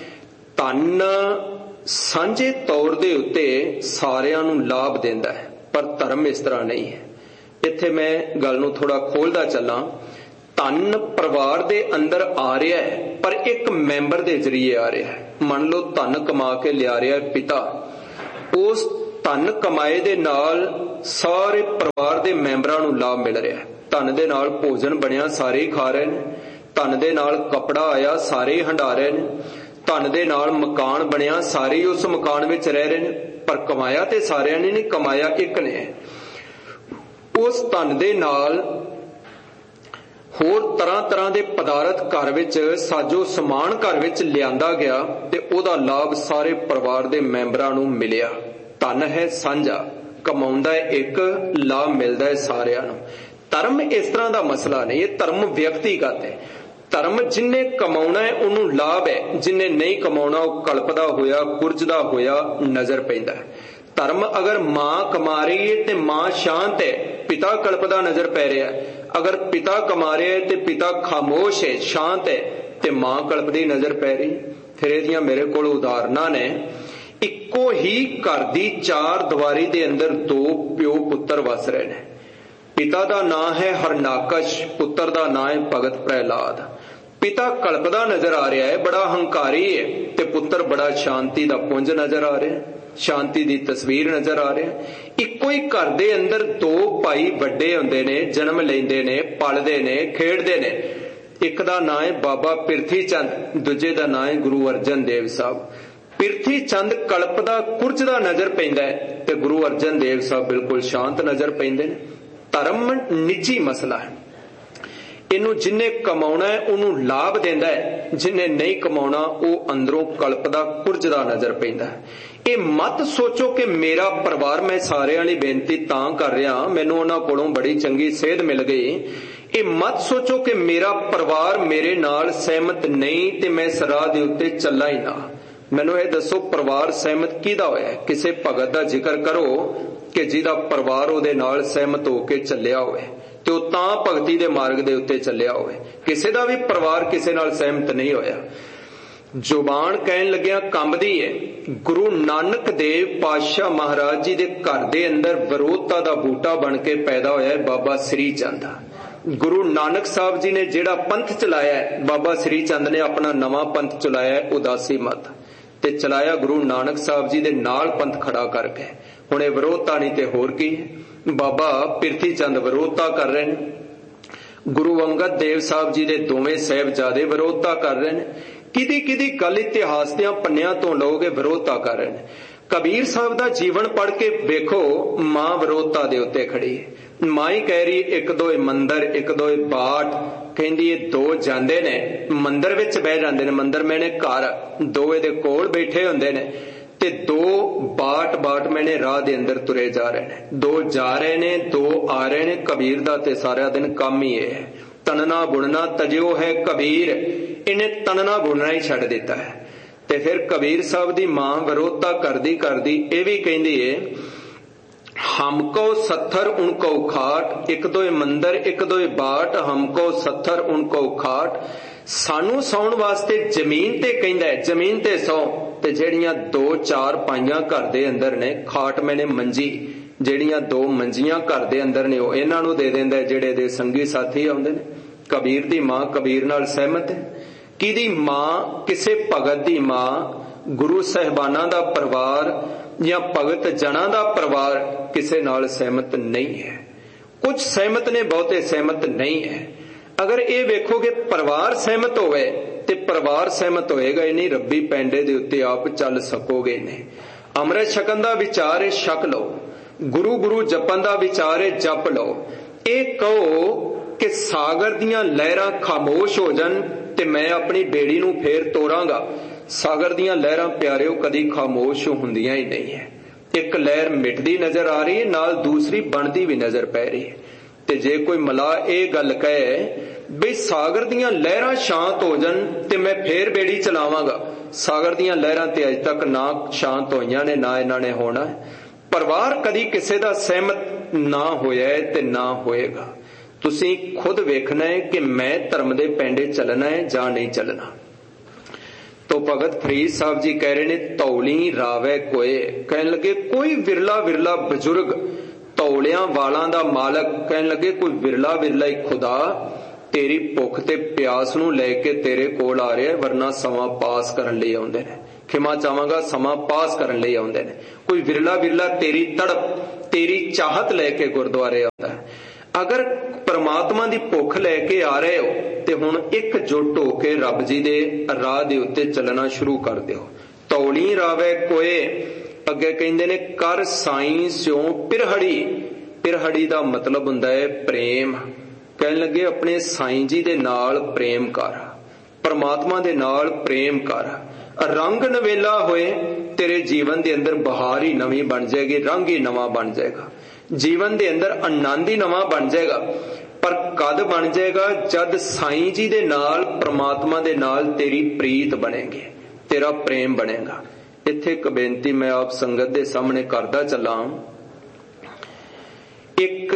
ਧਨ ਸਾਂਝੇ ਤੌਰ ਦੇ ਉੱਤੇ ਸਾਰਿਆਂ ਨੂੰ ਲਾਭ ਦਿੰਦਾ ਹੈ ਪਰ ਧਰਮ ਇਸ ਤਰ੍ਹਾਂ ਨਹੀਂ ਹੈ। ਇੱਥੇ ਮੈਂ ਗੱਲ ਨੂੰ ਥੋੜਾ ਖੋਲਦਾ ਚੱਲਾਂ। ਧਨ ਪਰਿਵਾਰ ਦੇ ਅੰਦਰ ਆ ਰਿਹਾ ਹੈ ਪਰ ਇੱਕ ਮੈਂਬਰ ਦੇ ਜ਼ਰੀਏ ਆ ਰਿਹਾ ਹੈ। ਮੰਨ ਲਓ ਧਨ ਕਮਾ ਕੇ ਲਿਆ ਰਿਹਾ ਪਿਤਾ, ਉਸ ਧਨ ਕਮਾਏ ਦੇ ਨਾਲ ਸਾਰੇ ਪਰਿਵਾਰ ਦੇ ਮੈਂਬਰਾਂ ਨੂੰ ਲਾਭ ਮਿਲ ਰਿਹਾ। ਧਨ ਦੇ ਨਾਲ ਭੋਜਨ ਬਣਿਆ, ਸਾਰੇ ਹੀ ਖਾ ਰਹੇ ਨੇ। ਧਨ ਦੇ ਨਾਲ ਕੱਪੜਾ ਆਇਆ, ਸਾਰੇ ਹੀ ਹੰਢਾ ਰਹੇ ਨੇ। ਧਨ ਦੇ ਨਾਲ ਮਕਾਨ ਬਣਿਆ, ਸਾਰੇ ਹੀ ਉਸ ਮਕਾਨ ਵਿੱਚ ਰਹਿ ਰਹੇ ਨੇ। ਪਰ ਕਮਾਇਆ ਤੇ ਸਾਰਿਆਂ ਨੇ ਨਹੀਂ, ਕਮਾਇਆ ਇੱਕ ਨੇ। ਉਸ ਧਨ ਦੇ ਨਾਲ ਹੋਰ ਤਰ੍ਹਾਂ ਤਰ੍ਹਾਂ ਦੇ ਪਦਾਰਥ ਘਰ ਵਿੱਚ, ਸਾਜੋ ਸਮਾਨ ਘਰ ਵਿੱਚ ਲਿਆਂਦਾ ਗਿਆ ਤੇ ਉਹਦਾ ਲਾਭ ਸਾਰੇ ਪਰਿਵਾਰ ਦੇ ਮੈਂਬਰਾਂ ਨੂੰ ਮਿਲਿਆ। ਧਨ ਹੈ ਸਾਂਝਾ, ਕਮਾਉਂਦਾ ਹੈ ਇੱਕ, ਲਾਭ ਮਿਲਦਾ ਹੈ ਸਾਰਿਆਂ ਨੂੰ। ਧਰਮ ਇਸ ਤਰ੍ਹਾਂ ਦਾ ਮਸਲਾ ਨਹੀਂ, ਇਹ ਧਰਮ ਵਿਅਕਤੀਗਤ ਹੈ। ਧਰਮ ਜਿੰਨੇ ਕਮਾਉਣਾ ਹੈ ਉਹਨੂੰ ਲਾਭ ਹੈ, ਜਿੰਨੇ ਨਹੀਂ ਕਮਾਉਣਾ ਉਹ ਕਲਪਦਾ ਹੋਇਆ, ਕੁਰਜਦਾ ਹੋਇਆ ਨਜ਼ਰ ਪੈਂਦਾ ਹੈ। ਧਰਮ ਅਗਰ ਮਾਂ ਕਮਾ ਰਹੀ ਹੈ ਤੇ ਮਾਂ ਸ਼ਾਂਤ ਹੈ, ਪਿਤਾ ਕਲਪਦਾ ਨਜ਼ਰ ਪੈ ਰਿਹਾ ਹੈ। ਅਗਰ ਪਿਤਾ ਕਮਾ ਰਿਹਾ ਹੈ ਤੇ ਪਿਤਾ ਖਾਮੋਸ਼ ਹੈ, ਸ਼ਾਂਤ ਹੈ, ਤੇ ਮਾਂ ਕਲਪਦੀ ਨਜ਼ਰ ਪੈ ਰਹੀ। ਫਿਰ ਇਹਦੀਆਂ ਮੇਰੇ ਕੋਲ ਉਦਾਹਰਨਾਂ ਨੇ। ਇੱਕੋ ਹੀ ਘਰ ਦੀ ਚਾਰ ਦੀਵਾਰੀ ਦੇ ਅੰਦਰ ਦੋ ਪਿਓ ਪੁੱਤਰ ਵਸ ਰਹੇ ਨੇ। ਪਿਤਾ ਦਾ ਨਾਂ ਹੈ ਹਰਨਾਕਸ਼, ਪੁੱਤਰ ਦਾ ਨਾਂ ਹੈ ਭਗਤ ਪ੍ਰਹਿਲਾਦ। ਪਿਤਾ ਕਲਪਦਾ ਨਜ਼ਰ ਆ ਰਿਹਾ ਹੈ, ਬੜਾ ਹੰਕਾਰੀ ਹੈ, ਤੇ ਪੁੱਤਰ ਬੜਾ ਸ਼ਾਂਤੀ ਦਾ ਪੁੰਜ ਨਜ਼ਰ ਆ ਰਿਹਾ, ਸ਼ਾਂਤੀ ਦੀ ਤਸਵੀਰ ਨਜ਼ਰ ਆ ਰਿਹਾ। ਇੱਕੋ ਹੀ ਘਰ ਦੇ ਅੰਦਰ ਦੋ ਭਾਈ ਵੱਡੇ ਹੁੰਦੇ ਨੇ, ਜਨਮ ਲੈਂਦੇ ਨੇ, ਪਲਦੇ ਨੇ, ਖੇਡਦੇ ਨੇ। ਇੱਕ ਦਾ ਨਾਂ ਹੈ ਬਾਬਾ ਪਿਰਥੀ ਚੰਦ, ਦੂਜੇ ਦਾ ਨਾਂ ਹੈ ਗੁਰੂ ਅਰਜਨ ਦੇਵ ਸਾਹਿਬ। ਪਿਰਥੀ ਚੰਦ ਕਲਪਦਾ ਕੁਰਜਦਾ ਨਜ਼ਰ ਪੈਂਦਾ ਹੈ ਤੇ ਗੁਰੂ ਅਰਜਨ ਦੇਵ ਸਾਹਿਬ ਬਿਲਕੁਲ ਸ਼ਾਂਤ ਨਜ਼ਰ ਪੈਂਦੇ ਨੇ। ਧਰਮ ਨਿੱਜੀ ਮਸਲਾ ਹੈ, ਇਹਨੂੰ ਜਿੰਨੇ ਕਮਾਉਣਾ ਹੈ ਉਹਨੂੰ ਲਾਭ ਦਿੰਦਾ ਹੈ, ਜਿੰਨੇ ਨਹੀਂ ਕਮਾਉਣਾ ਉਹ ਅੰਦਰੋਂ ਕਲਪਦਾ ਕੁਰਜਦਾ ਨਜ਼ਰ ਪੈਂਦਾ ਹੈ। ਇਹ ਮਤ ਸੋਚੋ ਕਿ ਮੇਰਾ ਪਰਿਵਾਰ, ਮੈਂ ਸਾਰਿਆਂ ਲਈ ਬੇਨਤੀ ਤਾਂ ਕਰ ਰਿਹਾ, ਮੈਨੂੰ ਉਹਨਾਂ ਕੋਲੋਂ ਬੜੀ ਚੰਗੀ ਸੇਧ ਮਿਲ ਗਈ। ਇਹ ਮਤ ਸੋਚੋ ਕਿ ਮੇਰਾ ਪਰਿਵਾਰ ਮੇਰੇ ਨਾਲ ਸਹਿਮਤ ਨਹੀਂ ਤੇ ਮੈਂ ਇਸ ਰਾਹ ਦੇ ਉੱਤੇ ਚੱਲਾਂ ਹੀ ਨਾ। ਮੈਨੂੰ ਇਹ ਦੱਸੋ, ਪਰਿਵਾਰ ਸਹਿਮਤ ਕਿਹਦਾ ਹੋਇਆ? ਕਿਸੇ ਭਗਤ ਦਾ ਜ਼ਿਕਰ ਕਰੋ ਕਿ ਜਿਹਦਾ ਪਰਿਵਾਰ ਉਹਦੇ ਨਾਲ ਸਹਿਮਤ ਹੋ ਕੇ ਚੱਲਿਆ ਹੋਵੇ ਤੇ ਉਹ ਤਾਂ ਭਗਤੀ ਦੇ ਮਾਰਗ ਦੇ ਉੱਤੇ ਚੱਲਿਆ ਹੋਵੇ। ਕਿਸੇ ਦਾ ਵੀ ਪਰਿਵਾਰ ਕਿਸੇ ਨਾਲ ਸਹਿਮਤ ਨਹੀਂ ਹੋਇਆ। ਜ਼ੁਬਾਨ ਕਹਿਣ ਲੱਗਿਆ ਕੰਬਦੀ ਹੈ। ਗੁਰੂ ਨਾਨਕ ਦੇਵ ਪਾਤਸ਼ਾਹ ਮਹਾਰਾਜ ਜੀ ਦੇ ਘਰ ਦੇ ਅੰਦਰ ਵਿਰੋਧਤਾ ਦਾ ਬੂਟਾ ਬਣ ਕੇ ਪੈਦਾ ਹੋਇਆ ਹੈ ਬਾਬਾ ਸ੍ਰੀ ਚੰਦ। ਗੁਰੂ ਨਾਨਕ ਸਾਹਿਬ ਜੀ ਨੇ ਜਿਹੜਾ ਪੰਥ ਚਲਾਇਆ ਹੈ, ਬਾਬਾ ਸ੍ਰੀ ਚੰਦ ਨੇ ਆਪਣਾ ਨਵਾਂ ਪੰਥ ਚਲਾਇਆ ਹੈ, ਉਦਾਸੀ ਮਤ, ਤੇ ਚਲਾਇਆ ਗੁਰੂ ਨਾਨਕ ਸਾਹਿਬ ਜੀ ਦੇ ਨਾਲ ਪੰਥ ਖੜਾ ਕਰਕੇ। ਹੁਣ ਇਹ ਵਿਰੋਧਤਾ ਨਹੀਂ ਤੇ ਹੋਰ ਕੀ ਹੈ। ਬਾਬਾ ਪਿਰਥੀ ਚੰਦ ਵਿਰੋਧਤਾ ਕਰ ਰਹੇ ਨੇ, ਗੁਰੂ ਅੰਗਦ ਦੇਵ ਸਾਹਿਬ ਜੀ ਦੇ ਦੋਵੇਂ ਸਾਹਿਬਜ਼ਾਦੇ ਵਿਰੋਧਤਾ ਕਰ ਰਹੇ ਨੇ। ਕਿਹਦੀ ਗੱਲ ਇਤਿਹਾਸ ਦੀਆਂ ਪੰਨਿਆਂ ਤੋਂ ਲਓਗੇ ਵਿਰੋਧਤਾ ਕਰ ਰਹੇ ਨੇ। ਕਬੀਰ ਸਾਹਿਬ ਦਾ ਜੀਵਨ ਪੜ੍ਹ ਕੇ ਵੇਖੋ, ਮਾਂ ਵਿਰੋਧਤਾ ਦੇ ਉੱਤੇ ਖੜੀ ਹੈ। ਮਾਂ ਹੀ ਕਹਿ ਰਹੀ ਇੱਕ ਦੋਏ ਮੰਦਰ, ਇੱਕ ਦੋਏ ਬਾਟ। ਕਹਿੰਦੀ ਇਹ ਦੋ ਜਾਂਦੇ ਨੇ ਮੰਦਰ ਵਿੱਚ ਬਹਿ ਜਾਂਦੇ ਨੇ, ਮੰਦਰ ਮੈਨੇ ਘਰ, ਦੋ ਇਹਦੇ ਕੋਲ ਬੈਠੇ ਹੁੰਦੇ ਨੇ ਤੇ ਦੋ ਬਾਟ ਮੈਨੇ ਰਾਹ ਦੇ ਅੰਦਰ ਤੁਰੇ ਜਾ ਰਹੇ ਨੇ। ਦੋ ਜਾ ਰਹੇ ਨੇ, ਦੋ ਆ ਰਹੇ ਨੇ। ਕਬੀਰ ਦਾ ਤੇ ਸਾਰਾ ਦਿਨ ਕੰਮ ਹੀ ਇਹ ਹੈ। ਤਨਨਾ ਬੁਣਨਾ ਤਜਿਓ ਹੈ ਕਬੀਰ, ਇਹਨੇ ਤਨਨਾ ਬੁਣਨਾ ਹੀ ਛੱਡ ਦਿੱਤਾ ਹੈ। ਤੇ ਫਿਰ ਕਬੀਰ ਸਾਹਿਬ ਦੀ ਮਾਂ ਵਿਰੋਧਤਾ ਕਰਦੀ ਇਹ ਵੀ ਕਹਿੰਦੀ ਏ, ਹਮਕੋ ਸੱਥਰ ਉਨਕੋ ਖਾਟ, ਇੱਕ ਦੋਏ ਮੰਦਰ ਇੱਕ ਦੋਏ ਬਾਟ, ਹਮਕੋ ਸੱਥਰ ਉਨਕੋ ਖਾਟ। ਸਾਨੂੰ ਸੌਣ ਵਾਸਤੇ ਜ਼ਮੀਨ ਤੇ ਕਹਿੰਦਾ ਹੈ, ਜ਼ਮੀਨ ਤੇ ਸੌ। ਤੇ ਜਿਹੜੀਆਂ ਦੋ ਚਾਰ ਪਾਈਆਂ ਘਰ ਦੇ ਅੰਦਰ ਨੇ, ਖਾਟ ਮੈਨੇ ਮੰਜੀ, ਜਿਹੜੀਆਂ ਦੋ ਮੰਜੀਆਂ ਘਰ ਦੇ ਅੰਦਰ ਨੇ ਉਹ ਇਹਨਾਂ ਨੂੰ ਦੇ ਦਿੰਦਾ, ਜਿਹੜੇ ਦੇ ਸੰਗੀ ਸਾਥੀ ਆਉਂਦੇ ਨੇ। ਕਬੀਰ ਦੀ ਮਾਂ ਕਬੀਰ ਨਾਲ ਸਹਿਮਤ ਹੈ। ਕਿਹਦੀ ਮਾਂ? ਕਿਸੇ ਭਗਤ ਦੀ ਮਾਂ। ਗੁਰੂ ਸਾਹਿਬਾਨਾਂ ਦਾ ਪਰਿਵਾਰ ਜਾਂ ਭਗਤ ਜਨਾਂ ਦਾ ਪਰਿਵਾਰ ਕਿਸੇ ਨਾਲ ਸਹਿਮਤ ਨਹੀਂ ਹੈ। ਕੁਝ ਸਹਿਮਤ ਨੇ, ਬਹੁਤੇ ਸਹਿਮਤ ਨਹੀਂ ਹੈ। ਅਗਰ ਇਹ ਵੇਖੋਗੇ ਪਰਿਵਾਰ ਸਹਿਮਤ ਹੋਵੇ ਤੇ ਪਰਿਵਾਰ ਸਹਿਮਤ ਹੋਏਗਾ ਹੀ ਨਹੀਂ, ਰੱਬੀ ਪੈਂਡੇ ਦੇ ਉੱਤੇ ਆਪ ਚੱਲ ਸਕੋਗੇ ਨਹੀਂ। ਅੰਮ੍ਰਿਤ ਛਕਣ ਦਾ ਵਿਚਾਰ ਹੈ, ਛਕ ਲਓ। ਗੁਰੂ ਜਪਣ ਦਾ ਵਿਚਾਰ ਹੈ, ਜਪ ਲਓ। ਇਹ ਕਹੋ ਕਿ ਸਾਗਰ ਦੀਆਂ ਲਹਿਰਾਂ ਖਾਮੋਸ਼ ਹੋ ਜਾਣ ਤੇ ਮੈਂ ਆਪਣੀ ਬੇੜੀ ਨੂੰ ਫੇਰ ਤੋਰਾਂਗਾ। ਸਾਗਰ ਦੀਆਂ ਲਹਿਰਾਂ ਪਿਆਰਿਓ ਕਦੀ ਖਾਮੋਸ਼ ਹੁੰਦੀਆਂ ਹੀ ਨਹੀਂ ਹੈ। ਇੱਕ ਲਹਿਰ ਮਿਟਦੀ ਨਜ਼ਰ ਆ ਰਹੀ ਹੈ, ਨਾਲ ਦੂਸਰੀ ਬਣਦੀ ਵੀ ਨਜ਼ਰ ਪੈ ਰਹੀ ਹੈ। ਤੇ ਜੇ ਕੋਈ ਮਲਾਹ ਇਹ ਗੱਲ ਕਹੇ ਬਈ ਸਾਗਰ ਦੀਆਂ ਲਹਿਰਾਂ ਸ਼ਾਂਤ ਹੋ ਜਾਣ ਤੇ ਮੈਂ ਫੇਰ ਬੇੜੀ ਚਲਾਵਾਂਗਾ, ਸਾਗਰ ਦੀਆਂ ਲਹਿਰਾਂ ਤੇ ਅਜ ਤੱਕ ਨਾ ਸ਼ਾਂਤ ਹੋਈਆਂ ਨੇ, ਨਾ ਇਹਨਾਂ ਨੇ ਹੋਣਾ। ਪਰਿਵਾਰ ਕਦੀ ਕਿਸੇ ਦਾ ਸਹਿਮਤ ਨਾ ਹੋਇਆ ਤੇ ਨਾ ਹੋਏਗਾ। ਤੁਸੀਂ ਖੁਦ ਵੇਖਣਾ ਹੈ ਕਿ ਮੈਂ ਧਰਮ ਦੇ ਪੈਂਡੇ ਚੱਲਣਾ ਹੈ ਜਾਂ ਨਹੀਂ ਚੱਲਣਾ। ਤੋ ਭਗਤ ਫਰੀਦ ਸਾਹਿਬ ਜੀ ਕਹਿ ਰਹੇ ਨੇ, ਧੌਲੀ ਰਾਵੇ ਕੋਏ। ਕਹਿਣ ਲੱਗੇ ਕੋਈ ਵਿਰਲਾ ਬਜ਼ੁਰਗ, ਧੌਲਿਆਂ ਵਾਲਾਂ ਦਾ ਮਾਲਕ, ਕਹਿਣ ਲੱਗੇ ਕੋਈ ਵਿਰਲਾ ਹੀ ਖੁਦਾ ਤੇਰੀ ਭੁੱਖ ਤੇ ਪਿਆਸ ਨੂੰ ਲੈ ਕੇ ਤੇਰੇ ਕੋਲ ਆ ਰਿਹਾ, ਵਰਨਾ ਸਮਾਂ ਪਾਸ ਕਰਨ ਲਈ ਆਉਂਦੇ ਨੇ। ਖਿਮਾ ਚਾਹਾਂਗਾ ਸਮਾਂ ਪਾਸ ਕਰਨ ਲਈ ਆਉਂਦੇ ਨੇ। ਕੋਈ ਵਿਰਲਾ ਵਿਰਲਾ ਤੇਰੀ ਤੜਪ, ਤੇਰੀ ਚਾਹਤ ਲੈ ਕੇ ਗੁਰਦੁਆਰੇ ਆਉਂਦਾ ਹੈ। ਅਗਰ ਪਰਮਾਤਮਾ ਦੀ ਭੁੱਖ ਲੈ ਕੇ ਆ ਰਹੇ ਹੋ ਤੇ ਹੁਣ ਇਕਜੁੱਟ ਹੋ ਕੇ ਰੱਬ ਜੀ ਦੇ ਰਾਹ ਦੇ ਉੱਤੇ ਚੱਲਣਾ ਸ਼ੁਰੂ ਕਰ ਦਿਓ। ਤੌਲੀ ਰਾਵੇ ਕੋਏ, ਅੱਗੇ ਕਹਿੰਦੇ ਨੇ ਕਰ ਸਾਈਂ ਸਿਉ ਪਿਰਹੜੀ। ਪਿਰਹੜੀ ਦਾ ਮਤਲਬ ਹੁੰਦਾ ਹੈ ਪ੍ਰੇਮ। ਕਹਿਣ ਲੱਗੇ ਆਪਣੇ ਸਾਈਂ ਜੀ ਦੇ ਨਾਲ ਪ੍ਰੇਮ ਕਰ, ਪਰਮਾਤਮਾ ਦੇ ਨਾਲ ਪ੍ਰੇਮ ਕਰ। ਰੰਗ ਨਵੇਲਾ ਹੋਏ, ਤੇਰੇ ਜੀਵਨ ਦੇ ਅੰਦਰ ਬਹਾਰ ਹੀ ਨਵੀਂ ਬਣ ਜਾਏਗੀ, ਰੰਗ ਹੀ ਨਵਾਂ ਬਣ ਜਾਏਗਾ, ਜੀਵਨ ਦੇ ਅੰਦਰ ਆਨੰਦ ਹੀ ਨਵਾਂ ਬਣ ਜਾਏਗਾ। ਪਰ ਕਦ ਬਣ ਜਾਏਗਾ? ਜਦ ਸਾਈਂ ਜੀ ਦੇ ਨਾਲ, ਪਰਮਾਤਮਾ ਦੇ ਨਾਲ ਤੇਰੀ ਪ੍ਰੀਤ ਬਣੇਗੀ, ਤੇਰਾ ਪ੍ਰੇਮ ਬਣੇਗਾ। ਇੱਥੇ ਇੱਕ ਬੇਨਤੀ ਮੈਂ ਆਪ ਸੰਗਤ ਦੇ ਸਾਹਮਣੇ ਕਰਦਾ ਚੱਲਾਂ। ਇੱਕ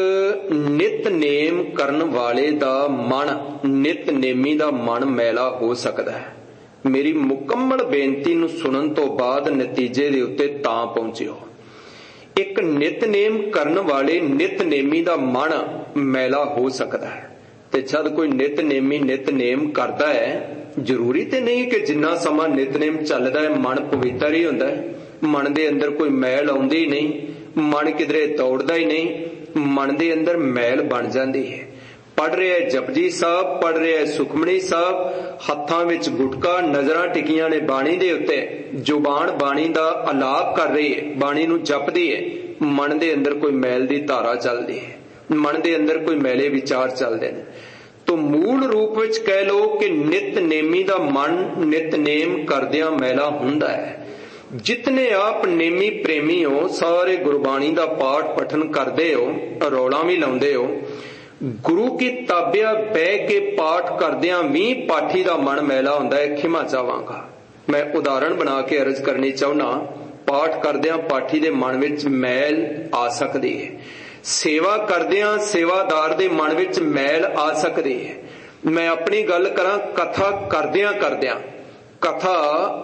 ਨਿਤਨੇਮ ਕਰਨ ਵਾਲੇ ਦਾ ਮਨ, ਨਿਤਨੇਮੀ ਦਾ ਮਨ ਮੈਲਾ ਹੋ ਸਕਦਾ ਹੈ। ਮੇਰੀ ਮੁਕੰਮਲ ਬੇਨਤੀ ਨੂੰ ਸੁਣਨ ਤੋਂ ਬਾਅਦ ਨਤੀਜੇ ਦੇ ਉੱਤੇ ਤਾਂ ਪਹੁੰਚਿਓ। ਇੱਕ ਨਿਤਨੇਮ ਕਰਨ ਵਾਲੇ ਨਿਤਨੇਮੀ ਦਾ ਮਨ ਮੈਲਾ ਹੋ ਸਕਦਾ ਹੈ। ਤੇ ਜਦ ਕੋਈ ਨਿਤਨੇਮੀ ਨਿਤਨੇਮ ਕਰਦਾ ਹੈ, ਜ਼ਰੂਰੀ ਤੇ ਨਹੀਂ ਕਿ ਜਿੰਨਾ ਸਮਾਂ ਨਿਤਨੇਮ ਚੱਲਦਾ ਹੈ ਮਨ ਪਵਿੱਤਰ ਹੀ ਹੁੰਦਾ ਹੈ। ਮਨ ਦੇ ਅੰਦਰ ਕੋਈ ਮੈਲ ਆਉਂਦੀ ਹੀ ਨਹੀਂ, ਮਨ ਕਿਧਰੇ ਦੌੜਦਾ ਹੀ ਨਹੀਂ, ਮਨ ਦੇ ਅੰਦਰ ਮੈਲ ਬਣ ਜਾਂਦੀ ਹੈ। ਪੜ੍ਹ ਰਿਹਾ ਜਪਜੀ ਸਾਹਿਬ, ਪੜ੍ਹ ਰਿਹਾ ਸੁਖਮਨੀ ਸਾਹਿਬ, ਹੱਥਾਂ ਵਿੱਚ ਗੁਟਕਾ, ਨਜ਼ਰਾਂ ਟਿਕੀਆਂ ਨੇ ਬਾਣੀ ਦੇ ਉੱਤੇ, ਜ਼ੁਬਾਨ ਬਾਣੀ ਦਾ ਅਲਾਪ ਕਰ ਰਹੀ ਹੈ, ਬਾਣੀ ਨੂੰ ਜਪਦੀ ਹੈ, ਮਨ ਦੇ ਅੰਦਰ ਕੋਈ ਮੈਲ ਦੀ ਧਾਰਾ ਚੱਲਦੀ ਹੈ, ਮਨ ਦੇ ਅੰਦਰ ਕੋਈ ਮੈਲੇ ਵਿਚਾਰ ਚੱਲਦੇ ਨੇ। ਤੋ ਮੂਲ ਰੂਪ ਵਿੱਚ ਕਹਿ ਲਓ ਕਿ ਨਿਤਨੇਮੀ ਦਾ ਮਨ ਨਿਤਨੇਮ ਕਰਦਿਆਂ ਮੈਲਾ ਹੁੰਦਾ ਹੈ। ਜਿਤਨੇ ਆਪ ਨੇਮੀ ਪ੍ਰੇਮੀ ਹੋ, ਸਾਰੇ ਗੁਰਬਾਣੀ ਦਾ ਪਾਠ ਪਠਨ ਕਰਦੇ ਹੋ, ਰੌਲਾ ਵੀ ਲਾਉਂਦੇ ਹੋ, ਗੁਰੂ ਕੀ ਤਾਬਿਆ ਬਹਿ ਕੇ ਪਾਠ ਕਰਦਿਆਂ ਵੀ ਪਾਠੀ ਦਾ ਮਨ ਮੈਲਾ ਹੁੰਦਾ ਹੈ। ਖਿਮਾ ਚਾਹਾਂਗਾ, ਮੈਂ ਉਦਾਹਰਣ ਬਣਾ ਕੇ ਅਰਜ਼ ਕਰਨੀ ਚਾਹੁੰਦਾ। ਪਾਠ ਕਰਦਿਆਂ ਪਾਠੀ ਦੇ ਮਨ ਵਿੱਚ ਮੈਲ ਆ ਸਕਦੀ ਹੈ, ਸੇਵਾ ਕਰਦਿਆਂ ਸੇਵਾਦਾਰ ਦੇ ਮਨ ਵਿੱਚ ਮੈਲ ਆ ਸਕਦੀ ਹੈ। ਮੈਂ ਆਪਣੀ ਗੱਲ ਕਰਾਂ, ਕਥਾ ਕਰਦਿਆਂ ਕਰਦਿਆਂ, ਕਥਾ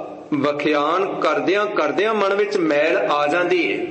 ਵਖਿਆਨ ਕਰਦਿਆਂ ਕਰਦਿਆਂ ਮਨ ਵਿੱਚ ਮੈਲ ਆ ਜਾਂਦੀ ਹੈ,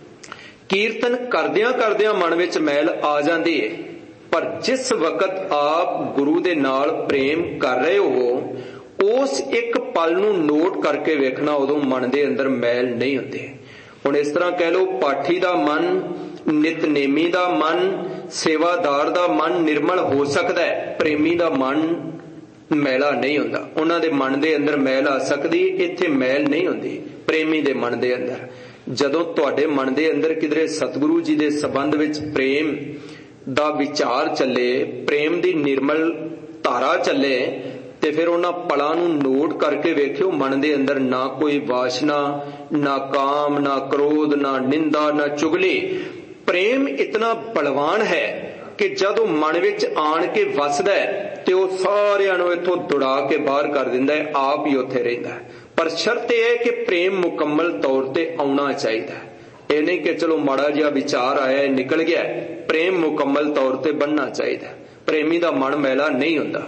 ਕੀਰਤਨ ਕਰਦਿਆਂ ਕਰਦਿਆਂ ਮਨ ਵਿੱਚ ਮੈਲ ਆ ਜਾਂਦੀ ਹੈ। ਪਰ ਜਿਸ ਵਕਤ ਆਪ ਗੁਰੂ ਦੇ ਨਾਲ ਪ੍ਰੇਮ ਕਰ ਰਹੇ ਹੋ, ਉਸ ਇੱਕ ਪਲ ਨੂੰ ਨੋਟ ਕਰਕੇ ਵੇਖਣਾ, ਉਦੋਂ ਮਨ ਦੇ ਅੰਦਰ ਮੈਲ ਨਹੀਂ ਹੁੰਦੀ। ਹੁਣ ਇਸ ਤਰ੍ਹਾਂ ਕਹਿ ਲਓ, ਪਾਠੀ ਦਾ ਮਨ, ਨਿਤਨੇਮੀ ਦਾ ਮਨ, ਸੇਵਾਦਾਰ ਦਾ ਮਨ ਨਿਰਮਲ ਹੋ ਸਕਦਾ ਹੈ, ਪ੍ਰੇਮੀ ਦਾ ਮਨ ਮੈਲਾ ਨਹੀਂ ਹੁੰਦਾ। ਉਹਨਾਂ ਦੇ ਮਨ ਦੇ ਅੰਦਰ ਮੈਲ ਆ ਸਕਦੀ, ਇੱਥੇ ਮੈਲ ਨਹੀਂ ਹੁੰਦੀ ਪ੍ਰੇਮੀ ਦੇ ਮਨ ਦੇ ਅੰਦਰ। ਜਦੋਂ ਤੁਹਾਡੇ ਮਨ ਦੇ ਅੰਦਰ ਕਿਧਰੇ ਸਤਿਗੁਰੂ ਜੀ ਦੇ ਸੰਬੰਧ ਵਿੱਚ ਪ੍ਰੇਮ ਦਾ ਵਿਚਾਰ ਚੱਲੇ, ਪ੍ਰੇਮ ਦੀ ਨਿਰਮਲ ਧਾਰਾ ਚੱਲੇ, ਤੇ ਫਿਰ ਉਹਨਾਂ ਪਲਾਂ ਨੂੰ ਨੋਟ ਕਰਕੇ ਵੇਖਿਓ, ਮਨ ਦੇ ਅੰਦਰ ਨਾ ਕੋਈ ਵਾਸ਼ਨਾ, ਨਾ ਕਾਮ, ਨਾ ਕ੍ਰੋਧ, ਨਾ ਨਿੰਦਾ, ਨਾ ਚੁਗਲੀ। ਪ੍ਰੇਮ ਇਤਨਾ ਬਲਵਾਨ ਹੈ ਕਿ ਜਦੋਂ ਮਨ ਵਿੱਚ ਆਣ ਕੇ ਵਸਦਾ ਹੈ ਤੇ ਉਹ ਸਾਰਿਆਂ ਨੂੰ ਇੱਥੋਂ ਦੁੜਾ ਕੇ ਬਾਹਰ ਕਰ ਦਿੰਦਾ ਹੈ, ਆਪ ਹੀ ਉੱਥੇ ਰਹਿੰਦਾ ਹੈ। ਪਰ ਸ਼ਰਤ ਇਹ ਹੈ ਕਿ ਪ੍ਰੇਮ ਮੁਕੰਮਲ ਤੌਰ ਤੇ ਆਉਣਾ ਚਾਹੀਦਾ ਹੈ। ਇਹ ਨਹੀਂ ਕਿ ਚਲੋ ਮਾੜਾ ਜਿਹਾ ਵਿਚਾਰ ਆਇਆ ਨਿਕਲ ਗਿਆ, ਪ੍ਰੇਮ ਮੁਕੰਮਲ ਤੌਰ ਤੇ ਬਣਨਾ ਚਾਹੀਦਾ। ਪ੍ਰੇਮੀ ਦਾ ਮਨ ਮੈਲਾ ਨਹੀਂ ਹੁੰਦਾ।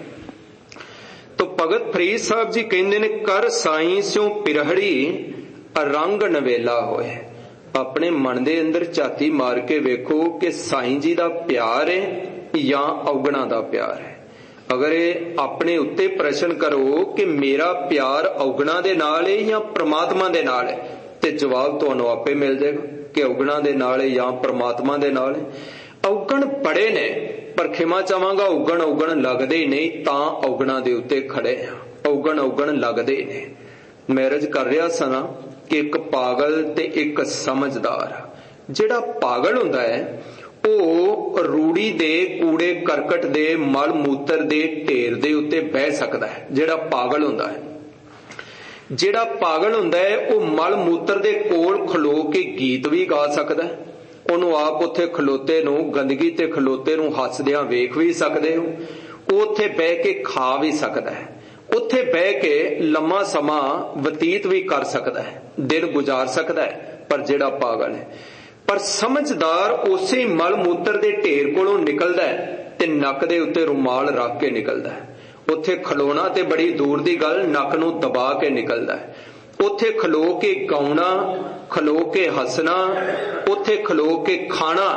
ਤੋ ਭਗਤ ਫਰੀਦ ਸਾਹਿਬ ਜੀ ਕਹਿੰਦੇ ਨੇ, ਕਰ ਸਾਈਂ ਸਿਉ ਪਿਰਹੜੀ ਰੰਗ ਨਵੇਲਾ ਹੋਏ। ਆਪਣੇ ਮਨ ਦੇ ਅੰਦਰ ਝਾਤੀ ਮਾਰ ਕੇ ਵੇਖੋ ਕਿ ਸਾਈਂ ਜੀ ਦਾ ਪਿਆਰ ਹੈ ਜਾਂ ਔਗਣਾ ਦਾ ਪਿਆਰ ਹੈ। ਅਗਰ ਇਹ ਆਪਣੇ ਉੱਤੇ ਪ੍ਰਸ਼ਨ ਕਰੋ ਕਿ ਮੇਰਾ ਪਿਆਰ ਔਗਣਾ ਦੇ ਨਾਲ ਹੈ ਜਾਂ ਪ੍ਰਮਾਤਮਾ ਦੇ ਨਾਲ ਹੈ, ਤੇ ਜਵਾਬ ਤੁਹਾਨੂੰ ਆਪੇ ਮਿਲ ਜਾਏਗਾ ਕਿ ਔਗਣਾ ਦੇ ਨਾਲ ਹੈ ਜਾਂ ਪ੍ਰਮਾਤਮਾ ਦੇ ਨਾਲ ਹੈ। ਔਗਣ ਬੜੇ ਨੇ, ਪਰ ਖਿਮਾ ਚਾਹਾਂਗਾ ਔਗਣ ਲੱਗਦੇ ਨਹੀਂ, ਤਾਂ ਔਗਣਾ ਦੇ ਉੱਤੇ ਖੜੇ ਆ। ਔਗਣ ਲੱਗਦੇ ਨੇ। ਮੈਰਿਜ ਕਰ ਰਿਹਾ ਸਨਾ ਕਿ ਇੱਕ ਪਾਗਲ ਤੇ ਇੱਕ ਸਮਝਦਾਰ। ਜਿਹੜਾ ਪਾਗਲ ਹੁੰਦਾ ਹੈ ਉਹ ਰੂੜੀ ਦੇ ਕੂੜੇ ਕਰਕਟ ਦੇ ਮਲ ਮੂਤਰ ਦੇ ਢੇਰ ਦੇ ਉੱਤੇ ਬਹਿ ਸਕਦਾ ਹੈ। ਜਿਹੜਾ ਪਾਗਲ ਹੁੰਦਾ ਹੈ, ਜਿਹੜਾ ਪਾਗਲ ਹੁੰਦਾ ਹੈ ਉਹ ਮਲ ਮੂਤਰ ਦੇ ਕੋਲ ਖਲੋ ਕੇ ਗੀਤ ਵੀ ਗਾ ਸਕਦਾ ਹੈ। ਉਹਨੂੰ ਆਪ ਉੱਥੇ ਖਲੋਤੇ ਨੂੰ, ਗੰਦਗੀ ਤੇ ਖਲੋਤੇ ਨੂੰ ਹੱਸਦਿਆਂ ਵੇਖ ਵੀ ਸਕਦੇ ਹੋ। ਉਹ ਉੱਥੇ ਬਹਿ ਕੇ ਖਾ ਵੀ ਸਕਦਾ ਹੈ, ਉੱਥੇ ਬਹਿ ਕੇ ਲੰਮਾ ਸਮਾਂ ਬਤੀਤ ਵੀ ਕਰ ਸਕਦਾ ਹੈ, ਦਿਨ ਗੁਜ਼ਾਰ ਸਕਦਾ ਹੈ। ਪਰ ਜਿਹੜਾ ਪਾਗਲ ਹੈ, ਪਰ ਸਮਝਦਾਰ ਉਸੇ ਮਲ ਮੂਤਰ ਦੇ ਢੇਰ ਕੋਲੋਂ ਨਿਕਲਦਾ ਹੈ ਤੇ ਨੱਕ ਦੇ ਉੱਤੇ ਰੁਮਾਲ ਰੱਖ ਕੇ ਨਿਕਲਦਾ ਹੈ। ਉੱਥੇ ਖਲੋਣਾ ਤੇ ਬੜੀ ਦੂਰ ਦੀ ਗੱਲ, ਨੱਕ ਨੂੰ ਦਬਾ ਕੇ ਨਿਕਲਦਾ ਹੈ। ਉੱਥੇ ਖਲੋ ਕੇ ਗਾਉਣਾ, ਖਲੋ ਕੇ ਹੱਸਣਾ, ਉੱਥੇ ਖਲੋ ਕੇ ਖਾਣਾ,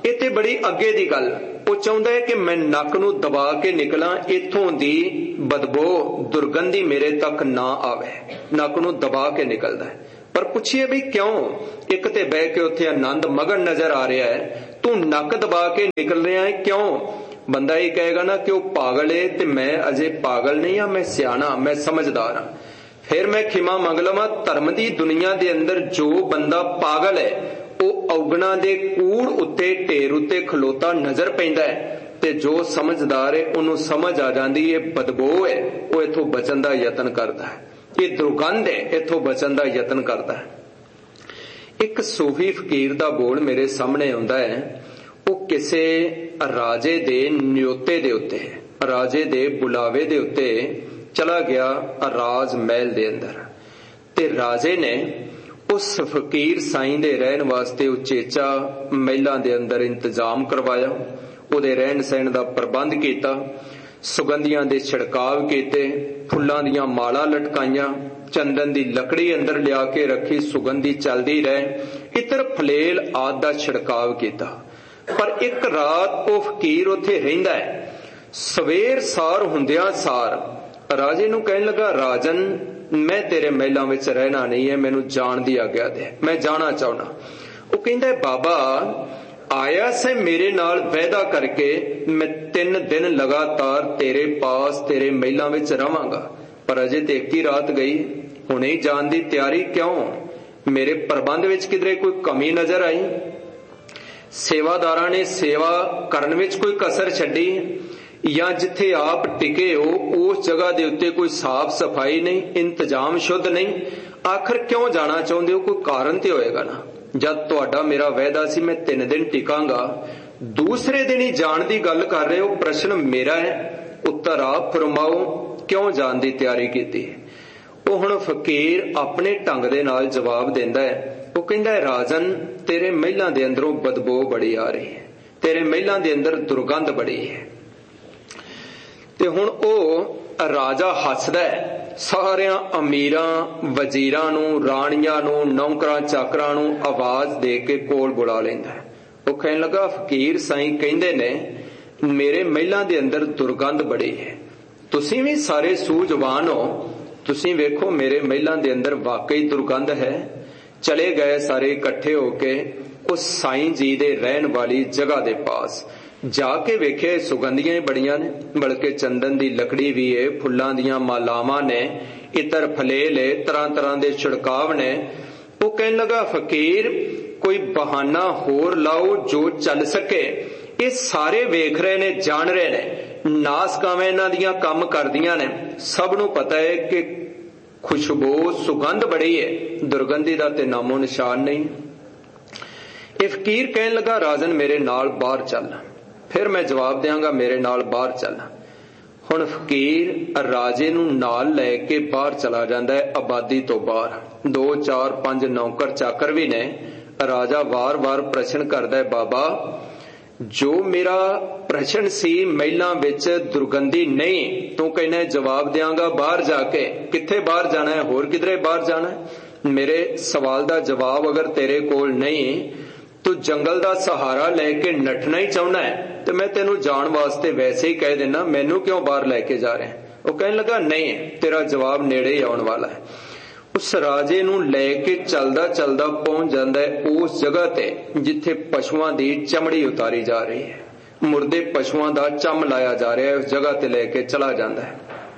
ਇਹ ਤੇ ਬੜੀ ਅੱਗੇ ਦੀ ਗੱਲ। ਉਹ ਚਾਹੁੰਦਾ ਹੈ ਕਿ ਮੈਂ ਨੱਕ ਨੂੰ ਦਬਾ ਕੇ ਨਿਕਲਾਂ, ਇੱਥੋਂ ਦੀ ਬਦਬੂ ਦੁਰਗੰਧੀ ਮੇਰੇ ਤੱਕ ਨਾ ਆਵੇ। ਨੱਕ ਨੂੰ ਦਬਾ ਕੇ ਨਿਕਲਦਾ ਹੈ। ਪਰ ਪੁੱਛੀਏ ਵੀ ਕਿਉਂ? ਇੱਕ ਤੇ ਬਹਿ ਕੇ ਉੱਥੇ ਆਨੰਦ ਮਗਨ ਨਜ਼ਰ ਆ ਰਿਹਾ ਹੈ, ਤੂੰ ਨੱਕ ਦਬਾ ਕੇ ਨਿਕਲ ਰਿਹਾ ਹੈ ਕਿਉਂ? ਬੰਦਾ ਇਹ ਕਹੇਗਾ ਨਾ ਕਿ ਉਹ ਪਾਗਲ ਏ, ਤੇ ਮੈਂ ਅਜੇ ਪਾਗਲ ਨਹੀਂ ਹਾਂ, ਮੈਂ ਸਿਆਣਾ, ਮੈਂ ਸਮਝਦਾਰ ਹਾਂ। ਫਿਰ ਮੈਂ ਖਿਮਾ ਮੰਗ ਲਵਾਂ। ਧਰਮ ਦੀ ਦੁਨੀਆ ਦੇ ਅੰਦਰ ਜੋ ਬੰਦਾ ਪਾਗਲ ਹੈ ਉਹ ਔਗਣਾ ਦੇ ਕੂੜ ਉੱਤੇ, ਢੇਰ ਉੱਤੇ ਖਲੋਤਾ ਨਜ਼ਰ ਪੈਂਦਾ ਹੈ, ਤੇ ਜੋ ਸਮਝਦਾਰ ਹੈ ਉਹਨੂੰ ਸਮਝ ਆ ਜਾਂਦੀ ਇਹ ਬਦਬੂ ਹੈ, ਉਹ ਇੱਥੋਂ ਬਚਣ ਦਾ ਯਤਨ ਕਰਦਾ ਹੈ, ਇਹ ਦੁਰਗੰਧ ਹੈ, ਇੱਥੋਂ ਬਚਣ ਦਾ ਯਤਨ ਕਰਦਾ ਹੈ। ਇੱਕ ਸੂਫੀ ਫਕੀਰ ਦਾ ਬੋਲ ਮੇਰੇ ਸਾਹਮਣੇ ਆਉਂਦਾ ਹੈ। ਉਹ ਕਿਸੇ ਰਾਜੇ ਦੇ ਨਿਯੋਤੇ ਦੇ ਉੱਤੇ, ਰਾਜੇ ਦੇ ਬੁਲਾਵੇ ਦੇ ਉੱਤੇ ਚਲਾ ਗਿਆ ਰਾਜ ਮਹਿਲ ਦੇ ਅੰਦਰ, ਤੇ ਰਾਜੇ ਨੇ ਉਸ ਫਕੀਰ ਸਾਈਂ ਦੇ ਰਹਿਣ ਵਾਸਤੇ ਉਚੇਚਾ ਮਹਿਲਾਂ ਦੇ ਅੰਦਰ ਇੰਤਜ਼ਾਮ ਕਰਵਾਇਆ। ਉਹਦੇ ਰਹਿਣ ਸਹਿਣ ਦਾ ਪ੍ਰਬੰਧ ਕੀਤਾ, ਸੁਗੰਧੀਆਂ ਦੇ ਛਿੜਕਾਵ ਕੀਤੇ, ਫੁੱਲਾਂ ਦੀਆਂ ਮਾਲਾ ਲਟਕਾਈਆਂ, ਚੰਦਨ ਦੀ ਲੱਕੜੀ ਅੰਦਰ ਲਿਆ ਕੇ ਰੱਖੀ, ਸੁਗੰਧੀ ਚੱਲਦੀ ਰਹੇ, ਇਤਰ ਫਲੇਲ ਆਦਿ ਦਾ ਛਿੜਕਾਵ ਕੀਤਾ। ਪਰ ਇੱਕ ਰਾਤ ਉਹ ਫਕੀਰ ਉੱਥੇ ਰਹਿੰਦਾ ਹੈ। ਸਵੇਰ ਸਾਰ ਹੁੰਦਿਆਂ ਸਾਰ ਰਾਜੇ ਨੂੰ ਕਹਿਣ ਲੱਗਾ, ਰਾਜਨ ਮੈਂ ਤੇਰੇ ਮਹਿਲਾਂ ਵਿੱਚ ਰਹਿਣਾ ਨਹੀਂ ਹੈ, ਮੈਨੂੰ ਜਾਣ ਦੀ ਆਗਿਆ ਦੇ, ਮੈਂ ਜਾਣਾ ਚਾਹੁੰਦਾ। ਉਹ ਕਹਿੰਦਾ, ਬਾਬਾ ਆਇਆ ਸੇ ਮੇਰੇ ਨਾਲ ਵਾਅਦਾ ਕਰਕੇ, ਮੈਂ 3 ਦਿਨ ਲਗਾਤਾਰ ਤੇਰੇ ਪਾਸ ਤੇਰੇ ਮਹਿਲਾਂ ਵਿੱਚ ਰਵਾਂਗਾ, ਪਰ ਅਜੇ ਤੇ ਇੱਕ ਹੀ ਰਾਤ ਗਈ, ਹੁਣੇ ਹੀ ਜਾਣ ਦੀ ਤਿਆਰੀ ਕਿਉਂ? ਮੇਰੇ ਪ੍ਰਬੰਧ ਵਿੱਚ ਕਿਧਰੇ ਕੋਈ ਕਮੀ ਨਜ਼ਰ ਆਈ? ਸੇਵਾਦਾਰਾਂ ਨੇ ਸੇਵਾ ਕਰਨ ਵਿੱਚ ਕੋਈ ਕਸਰ ਛੱਡੀ? ਜਾਂ ਜਿੱਥੇ ਆਪ ਟਿਕੇ ਹੋ ਉਸ ਜਗ੍ਹਾ ਦੇ ਉੱਤੇ ਕੋਈ ਸਾਫ਼ ਸਫਾਈ ਨਹੀਂ, ਇੰਤਜ਼ਾਮ ਸ਼ੁੱਧ ਨਹੀਂ? ਆਖਰ ਕਿਉਂ ਜਾਣਾ ਚਾਹੁੰਦੇ ਹੋ? ਕੋਈ ਕਾਰਨ ਤੇ ਹੋਏਗਾ ਨਾ। ਜਦ ਤੁਹਾਡਾ ਮੇਰਾ ਵਾਅਦਾ ਸੀ ਮੈਂ 3 ਦਿਨ ਟਿਕਾਂਗਾ, ਦੂਸਰੇ ਦਿਨ ਹੀ ਜਾਣ ਦੀ ਗੱਲ ਕਰ ਰਹੇ ਹੋ। ਪ੍ਰਸ਼ਨ ਮੇਰਾ ਹੈ, ਉੱਤਰ ਆਪ ਫਰਮਾਓ, ਕਿਉਂ ਜਾਣ ਦੀ ਤਿਆਰੀ ਕੀਤੀ? ਉਹ ਹੁਣ ਫਕੀਰ ਆਪਣੇ ਢੰਗ ਦੇ ਨਾਲ ਜਵਾਬ ਦਿੰਦਾ ਹੈ। ਉਹ ਕਹਿੰਦਾ, ਰਾਜਨ ਤੇਰੇ ਮਹਿਲਾਂ ਦੇ ਅੰਦਰੋਂ ਬਦਬੂ ਬੜੀ ਆ ਰਹੀ ਹੈ, ਤੇਰੇ ਮਹਿਲਾਂ ਦੇ ਅੰਦਰ ਦੁਰਗੰਧ ਬੜੀ ਹੈ। ਤੇ ਹੁਣ ਉਹ ਰਾਜਾ ਹੱਸਦਾ ਹੈ, ਸਾਰਿਆਂ ਅਮੀਰਾਂ ਵਜ਼ੀਰਾਂ ਨੂੰ, ਰਾਣੀਆਂ ਨੂੰ, ਨੌਕਰਾਂ ਚਾਕਰਾਂ ਨੂੰ ਆਵਾਜ਼ ਦੇ ਕੇ ਕੋਲ ਬੁਲਾ ਲੈਂਦਾ। ਉਹ ਕਹਿਣ ਲੱਗਾ, ਫਕੀਰ ਸਾਈਂ ਕਹਿੰਦੇ ਨੇ ਮੇਰੇ ਮਹਿਲਾਂ ਦੇ ਅੰਦਰ ਦੁਰਗੰਧ ਬੜੀ ਹੈ, ਤੁਸੀਂ ਵੀ ਸਾਰੇ ਸੂਝਵਾਨ ਹੋ, ਤੁਸੀਂ ਵੇਖੋ ਮੇਰੇ ਮਹਿਲਾਂ ਦੇ ਅੰਦਰ ਵਾਕਈ ਦੁਰਗੰਧ ਹੈ। ਚਲੇ ਗਏ ਸਾਰੇ ਇਕੱਠੇ ਹੋ ਕੇ ਉਸ ਸਾਈਂ ਜੀ ਦੇ ਰਹਿਣ ਵਾਲੀ ਜਗ੍ਹਾ ਦੇ ਪਾਸ। ਜਾ ਕੇ ਵੇਖਿਆ ਸੁਗੰਧੀਆਂ ਹੀ ਬੜੀਆਂ ਨੇ, ਬਲਕਿ ਚੰਦਨ ਦੀ ਲੱਕੜੀ ਵੀ ਏ, ਫੁੱਲਾਂ ਦੀਆਂ ਮਾਲਾਵਾਂ ਨੇ, ਇਤਰ ਫਲੇਲ ਏ, ਤਰ੍ਹਾਂ ਤਰ੍ਹਾਂ ਦੇ ਛਿੜਕਾਵ ਨੇ। ਉਹ ਕਹਿਣ ਲੱਗਾ, ਫਕੀਰ ਕੋਈ ਬਹਾਨਾ ਹੋਰ ਲਾਓ ਜੋ ਚੱਲ ਸਕੇ। ਇਹ ਸਾਰੇ ਵੇਖ ਰਹੇ ਨੇ, ਜਾਣ ਰਹੇ ਨੇ, ਨਾਸਕਾਵਾਂ ਇਹਨਾਂ ਦੀਆਂ ਕੰਮ ਕਰਦੀਆਂ ਨੇ, ਸਭ ਨੂੰ ਪਤਾ ਹੈ ਕਿ ਖੁਸ਼ਬੂ ਸੁਗੰਧ ਬੜੀ ਹੈ, ਦੁਰਗੰਧੀ ਦਾ ਤੇ ਨਾਮੋ ਨਿਸ਼ਾਨ ਨਹੀਂ। ਇਹ ਫਕੀਰ ਕਹਿਣ ਲੱਗਾ, ਰਾਜਨ ਮੇਰੇ ਨਾਲ ਬਾਹਰ ਚੱਲ, ਫਿਰ ਮੈਂ ਜਵਾਬ ਦਿਆਂਗਾ, ਮੇਰੇ ਨਾਲ ਬਾਹਰ ਚੱਲ। ਹੁਣ ਫਕੀਰ ਰਾਜੇ ਨੂੰ ਨਾਲ ਲੈ ਕੇ ਬਾਹਰ ਚਲਾ ਜਾਂਦਾ ਹੈ, ਆਬਾਦੀ ਤੋਂ ਬਾਹਰ। 2 4 5 ਨੌਕਰ ਚਾਕਰ ਵੀ ਨੇ। ਰਾਜਾ ਵਾਰ-ਵਾਰ ਪ੍ਰਸ਼ਨ ਕਰਦਾ ਹੈ, ਬਾਬਾ ਜੋ ਮੇਰਾ ਪ੍ਰਸ਼ਨ ਸੀ ਮਹਿਲਾਂ ਵਿੱਚ ਦੁਰਗੰਧੀ ਨਹੀਂ, ਤੂੰ ਕਹਿੰਦਾ ਜਵਾਬ ਦਿਆਂਗਾ ਬਾਹਰ ਜਾ ਕੇ। ਕਿੱਥੇ ਬਾਹਰ ਜਾਣਾ ਹੈ? ਹੋਰ ਕਿਧਰੇ ਬਾਹਰ ਜਾਣਾ ਹੈ? ਮੇਰੇ ਸਵਾਲ ਦਾ ਜਵਾਬ ਅਗਰ ਤੇਰੇ ਕੋਲ ਨਹੀਂ, ਤੂੰ ਜੰਗਲ ਦਾ ਸਹਾਰਾ ਲੈ ਕੇ ਨੱਠਣਾ ਹੀ ਚਾਹੁੰਦਾ ਹੈ, ਤੇ ਮੈਂ ਤੈਨੂੰ ਜਾਣ ਵਾਸਤੇ ਵੈਸੇ ਹੀ ਕਹਿ ਦੇਣਾ, ਮੈਨੂੰ ਕਿਉਂ ਬਾਹਰ ਲੈ ਕੇ ਜਾ ਰਿਹਾ? ਉਹ ਕਹਿਣ ਲੱਗਾ, ਨਹੀਂ, ਤੇਰਾ ਜਵਾਬ ਨੇੜੇ ਹੀ ਆਉਣ ਵਾਲਾ ਹੈ। ਉਸ ਰਾਜੇ ਨੂੰ ਲੈ ਕੇ ਚੱਲਦਾ ਚੱਲਦਾ ਪਹੁੰਚ ਜਾਂਦਾ ਹੈ ਉਸ ਜਗ੍ਹਾ ਤੇ ਜਿੱਥੇ ਪਸ਼ੂਆਂ ਦੀ ਚਮੜੀ ਉਤਾਰੀ ਜਾ ਰਹੀ ਹੈ, ਮੁਰਦੇ ਪਸ਼ੂਆਂ ਦਾ ਚੰਮ ਲਾਇਆ ਜਾ ਰਿਹਾ ਹੈ। ਉਸ ਜਗ੍ਹਾ ਤੇ ਲੈ ਕੇ ਚਲਾ ਜਾਂਦਾ ਹੈ।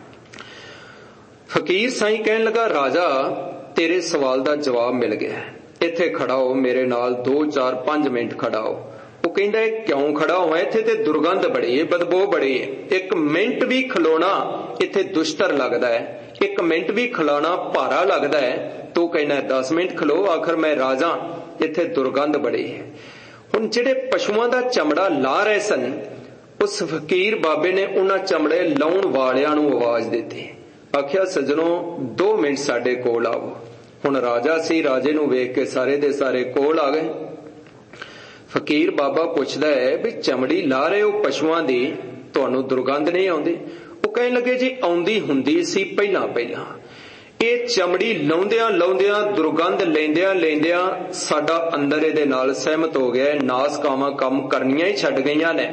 ਫਕੀਰ ਸਾਈਂ ਕਹਿਣ ਲੱਗਾ, ਰਾਜਾ ਤੇਰੇ ਸਵਾਲ ਦਾ ਜਵਾਬ ਮਿਲ ਗਿਆ, ਇੱਥੇ ਖੜਾ ਹੋ ਮੇਰੇ ਨਾਲ, 2 4 5 ਮਿੰਟ ਖੜਾ ਹੋ। ਉਹ ਕਹਿੰਦਾ, ਇਹ ਕਿਉਂ ਖੜਾ ਹੋਇਆ? ਇੱਥੇ ਤੇ ਦੁਰਗੰਧ ਬੜੀ ਹੈ, ਬਦਬੂ ਬੜੀ ਹੈ, 1 ਮਿੰਟ ਵੀ ਖਲੋਣਾ ਇੱਥੇ ਦੁਸ਼ਟਰ ਲੱਗਦਾ ਹੈ, 1 ਮਿੰਟ ਵੀ ਖਲੋਣਾ ਭਾਰਾ ਲੱਗਦਾ ਹੈ। ਤੂੰ ਕਹਿੰਦਾ 10 ਮਿੰਟ ਖਲੋ, ਆਖਰ ਮੈਂ ਰਾਜਾ, ਇੱਥੇ ਦੁਰਗੰਧ ਬੜੀ ਹੈ। ਹੁਣ ਜਿਹੜੇ ਪਸ਼ੂਆਂ ਦਾ ਚਮੜਾ ਲਾ ਰਹੇ ਸਨ, ਉਸ ਫਕੀਰ ਬਾਬੇ ਨੇ ਉਹਨਾਂ ਚਮੜੇ ਲਾਉਣ ਵਾਲਿਆਂ ਨੂੰ ਆਵਾਜ਼ ਦਿੱਤੀ, ਆਖਿਆ, ਸੱਜਣੋ 2 ਮਿੰਟ ਸਾਡੇ ਕੋਲ ਆਵੋ। ਹੁਣ ਰਾਜਾ ਸੀ, ਰਾਜੇ ਨੂੰ ਵੇਖ ਕੇ ਸਾਰੇ ਦੇ ਸਾਰੇ ਕੋਲ ਆ ਗਏ। ਫਕੀਰ ਬਾਬਾ ਪੁੱਛਦਾ ਹੈ, ਵੀ ਚਮੜੀ ਲਾ ਰਹੇ ਹੋ ਪਸ਼ੂਆਂ ਦੀ, ਤੁਹਾਨੂੰ ਦੁਰਗੰਧ ਨਹੀਂ ਆਉਂਦੀ? ਉਹ ਕਹਿਣ ਲੱਗੇ, ਜੀ ਆਉਂਦੀ ਹੁੰਦੀ ਸੀ ਪਹਿਲਾਂ ਪਹਿਲਾਂ, ਇਹ ਚਮੜੀ ਲਾਉਂਦਿਆਂ ਲਾਉਂਦਿਆਂ ਦੁਰਗੰਧ ਲੈਂਦਿਆਂ ਸਾਡਾ ਅੰਦਰ ਇਹਦੇ ਨਾਲ ਸਹਿਮਤ ਹੋ ਗਿਆ। ਨਾਸ ਕਾਵਾਂ ਕੰਮ ਕਰਨੀਆਂ ਹੀ ਛੱਡ ਗਈਆਂ ਨੇ।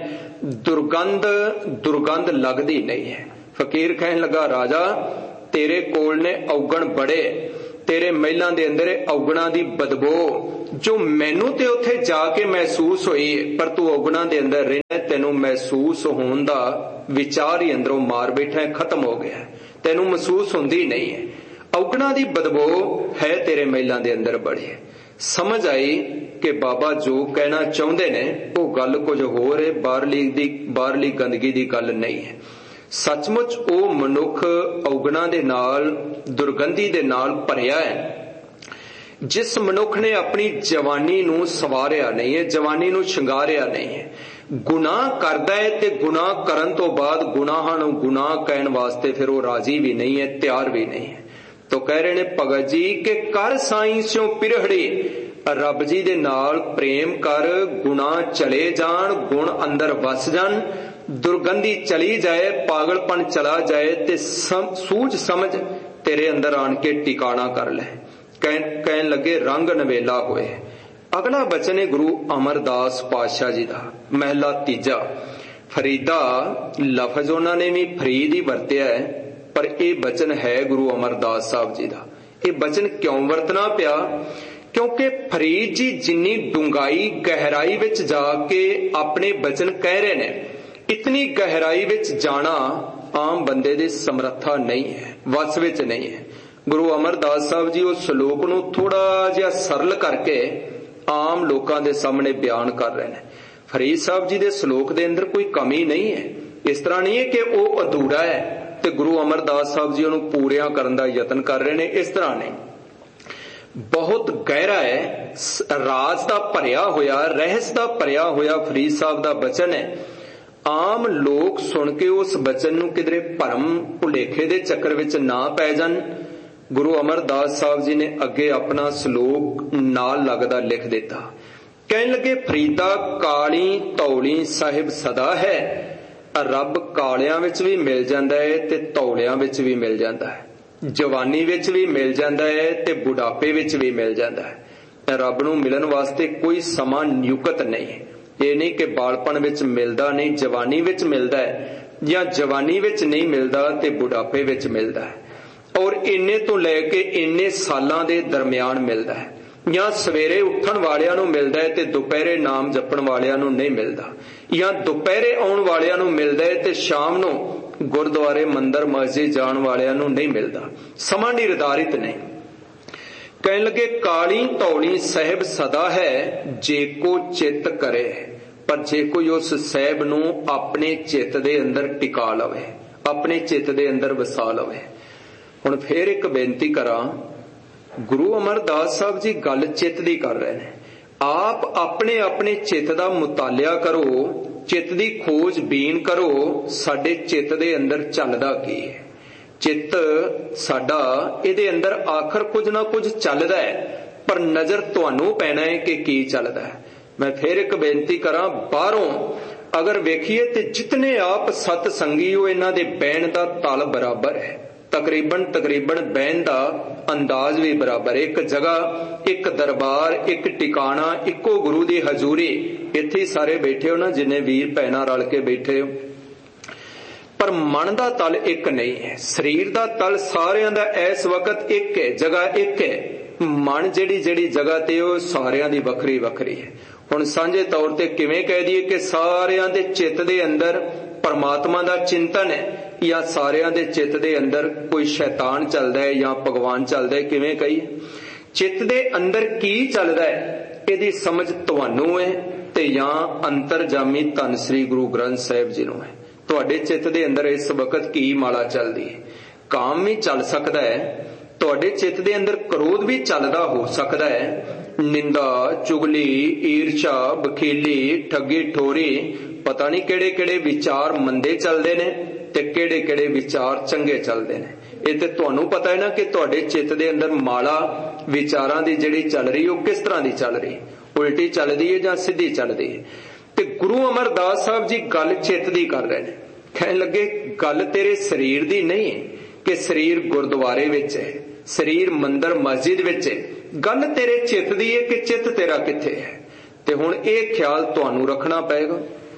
ਦੁਰਗੰਧ ਲੱਗਦੀ ਨਹੀਂ ਹੈ। ਫਕੀਰ ਕਹਿਣ ਲੱਗਾ, ਰਾਜਾ ਤੇਰੇ ਕੋਲ ਨੇ ਔਗਣ ਬੜੇ, ਤੇਰੇ ਮਹਿਲਾਂ ਦੇ ਅੰਦਰ ਔਗਣਾਂ ਦੀ ਬਦਬੂ ਜੋ ਮੈਨੂੰ ਤੇ ਉੱਥੇ ਜਾ ਕੇ ਮਹਿਸੂਸ ਹੋਈ, ਪਰ ਤੂੰ ਔਗਣਾਂ ਦੇ ਅੰਦਰ ਰਹਿਣਾ, ਤੈਨੂੰ ਮਹਿਸੂਸ ਹੋਣ ਦਾ ਵਿਚਾਰ ਹੀ ਅੰਦਰੋਂ ਮਾਰ ਬੈਠਾ, ਖਤਮ ਹੋ ਗਿਆ, ਤੈਨੂੰ ਮਹਿਸੂਸ ਹੁੰਦੀ ਨਹੀਂ ਹੈ। ਔਗਣਾਂ ਦੀ ਬਦਬੂ ਹੈ ਤੇਰੇ ਮਹਿਲਾਂ ਦੇ ਅੰਦਰ ਬੜੀ। ਸਮਝ ਆਈ ਕਿ ਬਾਬਾ ਜੋ ਕਹਿਣਾ ਚਾਹੁੰਦੇ ਨੇ ਉਹ ਗੱਲ ਕੁਝ ਹੋਰ ਹੈ, ਬਾਹਰਲੀ ਗੰਦਗੀ ਦੀ ਗੱਲ ਨਹੀਂ ਹੈ। ਸੱਚਮੁੱਚ ਉਹ ਮਨੁੱਖ ਔਗਣਾਂ ਦੇ ਨਾਲ, ਦੁਰਗੰਧੀ ਦੇ ਨਾਲ ਭਰਿਆ ਹੈ। ਜਿਸ ਮਨੁੱਖ ਨੇ ਆਪਣੀ ਜਵਾਨੀ ਨੂੰ ਸਵਾਰਿਆ ਨਹੀਂ ਹੈ, ਜਵਾਨੀ ਨੂੰ ਸ਼ਿੰਗਾਰਿਆ ਨਹੀਂ ਹੈ, ਗੁਨਾਹ ਕਰਦਾ ਹੈ ਤੇ ਗੁਨਾਹ ਕਰਨ ਤੋਂ ਬਾਅਦ ਗੁਨਾਹਾਂ ਨੂੰ ਗੁਨਾਹ ਕਹਿਣ ਵਾਸਤੇ ਫਿਰ ਉਹ ਰਾਜੀ ਵੀ ਨਹੀਂ ਹੈ, ਤਿਆਰ ਵੀ ਨਹੀਂ ਹੈ। ਤੋ ਕਹਿ ਰਹੇ ਨੇ ਭਗਤ ਜੀ ਕਿ ਕਰ ਸਾਈਂ ਸਿਉ ਪਿਰਹੜੇ, ਰੱਬ ਜੀ ਦੇ ਨਾਲ ਪ੍ਰੇਮ ਕਰ, ਗੁਨਾਹ ਚਲੇ ਜਾਣ, ਗੁਣ ਅੰਦਰ ਵਸ ਜਾਣ, ਦੁਰਗੰਧੀ ਚਲੀ ਜਾਏ, ਪਾਗਲਪਨ ਚਲਾ ਜਾਏ ਤੇ ਸੂਝ ਸਮਝ ਤੇਰੇ ਅੰਦਰ ਆਣ ਕੇ ਟਿਕਾਣਾ ਕਰ ਲੈ। ਕਹਿਣ ਲੱਗੇ ਰੰਗ ਨਵੇਲਾ ਹੋਏ। ਅਗਲਾ ਬਚਨ ਹੈ ਗੁਰੂ ਅਮਰਦਾਸ ਪਾਤਸ਼ਾਹ ਜੀ ਦਾ, ਮਹਿਲਾ ਤੀਜਾ। ਫਰੀਦਾ ਲਫ਼ਜ਼ ਉਹਨਾਂ ਨੇ ਵੀ ਫਰੀਦ ਹੀ ਵਰਤਿਆ ਹੈ, ਪਰ ਇਹ ਬਚਨ ਹੈ ਗੁਰੂ ਅਮਰਦਾਸ ਸਾਹਿਬ ਜੀ ਦਾ। ਇਹ ਬਚਨ ਕਿਉਂ ਵਰਤਣਾ ਪਿਆ? ਕਿਉਂਕਿ ਫਰੀਦ ਜੀ ਜਿੰਨੀ ਡੂੰਘਾਈ ਗਹਿਰਾਈ ਵਿੱਚ ਜਾ ਕੇ ਆਪਣੇ ਬਚਨ ਕਹਿ ਰਹੇ ਨੇ, ਇਤਨੀ ਗਹਿਰਾਈ ਵਿੱਚ ਜਾਣਾ ਆਮ ਬੰਦੇ ਦੀ ਸਮਰੱਥਾ ਨਹੀਂ ਹੈ, ਵਸ ਵਿੱਚ ਨਹੀਂ ਹੈ। ਗੁਰੂ ਅਮਰਦਾਸ ਸਾਹਿਬ ਜੀ ਉਹ ਸ਼ਲੋਕ ਨੂੰ ਥੋੜਾ ਜਿਹਾ ਸਰਲ ਕਰਕੇ ਆਮ ਲੋਕਾਂ ਦੇ ਸਾਹਮਣੇ ਬਿਆਨ ਕਰ ਰਹੇ ਨੇ। ਫਰੀਦ ਸਾਹਿਬ ਜੀ ਦੇ ਸ਼ਲੋਕ ਦੇ ਅੰਦਰ ਕੋਈ ਕਮੀ ਨਹੀਂ ਹੈ। ਇਸ ਤਰ੍ਹਾਂ ਨਹੀਂ ਹੈ ਕਿ ਉਹ ਅਧੂਰਾ ਹੈ ਤੇ ਗੁਰੂ ਅਮਰਦਾਸ ਸਾਹਿਬ ਜੀ ਉਹਨੂੰ ਪੂਰਿਆਂ ਕਰਨ ਦਾ ਯਤਨ ਕਰ ਰਹੇ ਨੇ, ਇਸ ਤਰ੍ਹਾਂ ਨਹੀਂ। ਬਹੁਤ ਗਹਿਰਾ ਹੈ, ਰਾਜ ਦਾ ਭਰਿਆ ਹੋਇਆ, ਰਹੱਸ ਦਾ ਭਰਿਆ ਹੋਇਆ ਫਰੀਦ ਸਾਹਿਬ ਦਾ ਬਚਨ ਹੈ। ਆਮ ਲੋਕ ਸੁਣ ਕੇ ਉਸ ਬਚਨ ਨੂੰ ਕਿਧਰੇ ਭਰਮ ਭੁਲੇਖੇ ਦੇ ਚੱਕਰ ਵਿੱਚ ਨਾ ਪੈ ਜਾਣ। ਗੁਰੂ ਅਮਰਦਾਸ ਸਾਹਿਬ ਜੀ ਨੇ ਅੱਗੇ ਆਪਣਾ ਸ਼ਲੋਕ ਨਾਲ ਲੱਗਦਾ ਲਿਖ ਦਿੱਤਾ। ਕਹਿਣ ਲੱਗੇ ਫਰੀਦਾ ਕਾਲੀ ਧੌਲੀ ਸਾਹਿਬ ਸਦਾ ਹੈ। ਰੱਬ ਕਾਲਿਆਂ ਵਿੱਚ ਵੀ ਮਿਲ ਜਾਂਦਾ ਹੈ ਤੇ ਧੌਲਿਆਂ ਵਿੱਚ ਵੀ ਮਿਲ ਜਾਂਦਾ ਹੈ, ਜਵਾਨੀ ਵਿੱਚ ਵੀ ਮਿਲ ਜਾਂਦਾ ਹੈ ਤੇ ਬੁਢਾਪੇ ਵਿੱਚ ਵੀ ਮਿਲ ਜਾਂਦਾ ਹੈ। ਰੱਬ ਨੂੰ ਮਿਲਣ ਵਾਸਤੇ ਕੋਈ ਸਮਾਂ ਨਿਯੁਕਤ ਨਹੀਂ ਹੈ। ਇਹ ਨਹੀਂ ਕਿ ਬਾਲਪਣ ਵਿੱਚ ਮਿਲਦਾ ਨਹੀਂ, ਜਵਾਨੀ ਵਿੱਚ ਮਿਲਦਾ ਹੈ, ਜਾਂ ਜਵਾਨੀ ਵਿੱਚ ਨਹੀਂ ਮਿਲਦਾ ਤੇ ਬੁਢਾਪੇ ਵਿੱਚ ਮਿਲਦਾ ਹੈ, ਔਰ ਇੰਨੇ ਤੋਂ ਲੈ ਕੇ ਇੰਨੇ ਸਾਲਾਂ ਦੇ ਦਰਮਿਆਨ ਮਿਲਦਾ ਹੈ, ਜਾਂ ਸਵੇਰੇ ਉੱਠਣ ਵਾਲਿਆਂ ਨੂੰ ਮਿਲਦਾ ਹੈ ਤੇ ਦੁਪਹਿਰੇ ਨਾਮ ਜਪਣ ਵਾਲਿਆਂ ਨੂੰ ਨਹੀਂ ਮਿਲਦਾ, ਜਾਂ ਦੁਪਹਿਰੇ ਆਉਣ ਵਾਲਿਆਂ ਨੂੰ ਮਿਲਦਾ ਹੈ ਤੇ ਸ਼ਾਮ ਨੂੰ ਗੁਰਦੁਆਰੇ ਮੰਦਰ ਮਸਜਿਦ ਜਾਣ ਵਾਲਿਆਂ ਨੂੰ ਨਹੀਂ ਮਿਲਦਾ। ਸਮਾਂ ਨਿਰਧਾਰਿਤ ਨਹੀਂ। ਕਹਿਣ ਲੱਗੇ ਕਾਲੀ ਧੌਲੀ ਸਾਹਿਬ ਸਦਾ ਹੈ, ਜੇ ਕੋ ਚਿੱਤ ਕਰੇ। ਪਰ ਜੇ ਕੋਈ ਉਸ ਸਾਹਿਬ ਨੂੰ ਆਪਣੇ ਚਿੱਤ ਦੇ ਅੰਦਰ ਟਿਕਾ ਲਵੇ, ਆਪਣੇ ਚਿੱਤ ਦੇ ਅੰਦਰ ਵਸਾ ਲਵੇ। ਹੁਣ ਫੇਰ ਇੱਕ ਬੇਨਤੀ ਕਰਾਂ, ਗੁਰੂ ਅਮਰਦਾਸ ਸਾਹਿਬ ਜੀ ਗੱਲ ਚਿੱਤ ਦੀ ਕਰ ਰਹੇ ਨੇ। ਆਪ ਆਪਣੇ ਆਪਣੇ ਚਿੱਤ ਦਾ ਮੁਤਾਲਿਆ ਕਰੋ, ਚਿੱਤ ਦੀ ਖੋਜ ਬੀਨ ਕਰੋ, ਸਾਡੇ ਚਿੱਤ ਦੇ ਅੰਦਰ ਚੱਲਦਾ ਕੀ ਹੈ। ਚਿੱਤ ਸਾਡਾ, ਇਹਦੇ ਅੰਦਰ ਆਖਰ ਕੁਝ ਨਾ ਕੁਝ ਚੱਲਦਾ ਹੈ, ਪਰ ਨਜ਼ਰ ਤੁਹਾਨੂੰ ਪੈਣਾ ਹੈ ਕਿ ਕੀ ਚੱਲਦਾ ਹੈ। ਮੈਂ ਫੇਰ ਇੱਕ ਬੇਨਤੀ ਕਰਾਂ, ਬਾਹਰੋਂ ਅਗਰ ਵੇਖੀਏ ਤੇ ਜਿਤਨੇ ਆਪ ਸਤ ਸੰਗੀ ਹੋ, ਇਹਨਾਂ ਦੇ ਬਹਿਣ ਦਾ ਤਲ ਬਰਾਬਰ ਹੈ, ਤਕਰੀਬਨ ਬਹਿਣ ਦਾ ਅੰਦਾਜ਼ ਵੀ ਬਰਾਬਰ। ਇੱਕ ਜਗ੍ਹਾ, ਇੱਕ ਦਰਬਾਰ, ਇੱਕ ਟਿਕਾਣਾ, ਇੱਕੋ ਗੁਰੂ ਦੀ ਹਜ਼ੂਰੀ, ਇੱਥੇ ਹੀ ਸਾਰੇ ਬੈਠੇ ਹੋ ਨਾ, ਜਿੰਨੇ ਵੀਰ ਭੈਣਾਂ ਰਲ ਕੇ ਬੈਠੇ ਹੋ, ਪਰ ਮਨ ਦਾ ਤਲ ਇੱਕ ਨਹੀਂ ਹੈ। ਸਰੀਰ ਦਾ ਤਲ ਸਾਰਿਆਂ ਦਾ ਇਸ ਵਕਤ ਇੱਕ ਹੈ, ਜਗ੍ਹਾ ਇੱਕ ਹੈ। ਮਨ ਜਿਹੜੀ ਜਗ੍ਹਾ ਤੇ ਉਹ ਸਾਰਿਆਂ ਦੀ ਵੱਖਰੀ ਵੱਖਰੀ ਹੈ। ਹੁਣ ਸਾਂਝੇ ਤੌਰ ਤੇ ਕਿਵੇਂ ਕਹਿ ਦਈਏ ਕਿ ਸਾਰਿਆਂ ਦੇ ਚਿੱਤ ਦੇ ਅੰਦਰ ਪਰਮਾਤਮਾ ਦਾ ਚਿੰਤਨ ਹੈ, ਜਾਂ ਸਾਰਿਆਂ ਦੇ ਚਿੱਤ ਦੇ ਅੰਦਰ ਕੋਈ ਸ਼ੈਤਾਨ ਚੱਲਦਾ ਹੈ ਜਾਂ ਭਗਵਾਨ ਚੱਲਦਾ ਹੈ, ਕਿਵੇਂ ਕਹੀਏ? ਚਿੱਤ ਦੇ ਅੰਦਰ ਕੀ ਚੱਲਦਾ ਹੈ ਇਹਦੀ ਸਮਝ ਤੁਹਾਨੂੰ ਹੈ ਤੇ ਜਾਂ ਅੰਤਰਜਾਮੀ ਧੰਨ ਸ੍ਰੀ ਗੁਰੂ ਗ੍ਰੰਥ ਸਾਹਿਬ ਜੀ ਨੂੰ ਹੈ। ਤੁਹਾਡੇ ਚਿੱਤ ਦੇ ਅੰਦਰ ਇਸ ਵਕਤ ਕੀ ਮਾਲਾ ਚੱਲਦੀ ਹੈ? ਕਾਮ ਵੀ ਚੱਲ ਸਕਦਾ ਹੈ, ਤੁਹਾਡੇ ਚਿੱਤ ਦੇ ਅੰਦਰ ਕ੍ਰੋਧ ਵੀ ਚੱਲਦਾ ਹੋ ਸਕਦਾ ਹੈ, ਨਿੰਦਾ, ਚੁਗਲੀ, ਈਰਸ਼ਾ, ਬਖੀਲੀ, ਠੱਗੀ ਠੋਰੀ, ਪਤਾ ਨਹੀਂ ਕਿਹੜੇ ਕਿਹੜੇ ਵਿਚਾਰ ਮੰਦੇ ਚੱਲਦੇ ਨੇ ਤੇ ਕਿਹੜੇ ਕਿਹੜੇ ਵਿਚਾਰ ਚੰਗੇ ਚੱਲਦੇ ਨੇ। ਇਹ ਤੇ ਤੁਹਾਨੂੰ ਪਤਾ ਹੈ ਨਾ ਕਿ ਤੁਹਾਡੇ ਚਿੱਤ ਦੇ ਅੰਦਰ ਮਾਲਾ ਵਿਚਾਰਾਂ ਦੀ ਜਿਹੜੀ ਚੱਲ ਰਹੀ ਉਹ ਕਿਸ ਤਰ੍ਹਾਂ ਦੀ ਚੱਲ ਰਹੀ, ਉਲਟੀ ਚੱਲਦੀ ਹੈ ਜਾਂ ਸਿੱਧੀ ਚੱਲਦੀ ਹੈ। ਤੇ ਗੁਰੂ ਅਮਰਦਾਸ ਸਾਹਿਬ ਜੀ ਗੱਲ ਚਿੱਤ ਦੀ ਕਰ ਰਹੇ ਨੇ। ਕਹਿਣ ਲੱਗੇ ਗੱਲ ਤੇਰੇ ਸਰੀਰ ਦੀ ਨਹੀਂ ਹੈ ਕਿ ਸਰੀਰ ਗੁਰਦੁਆਰੇ ਵਿੱਚ ਹੈ, शरीर मंदिर मस्जिद विच है, गल तेरे चित्त दी है कि चित्त तेरा किथे है। ते हुण इह ख्याल तुहानूं रखना पेगा।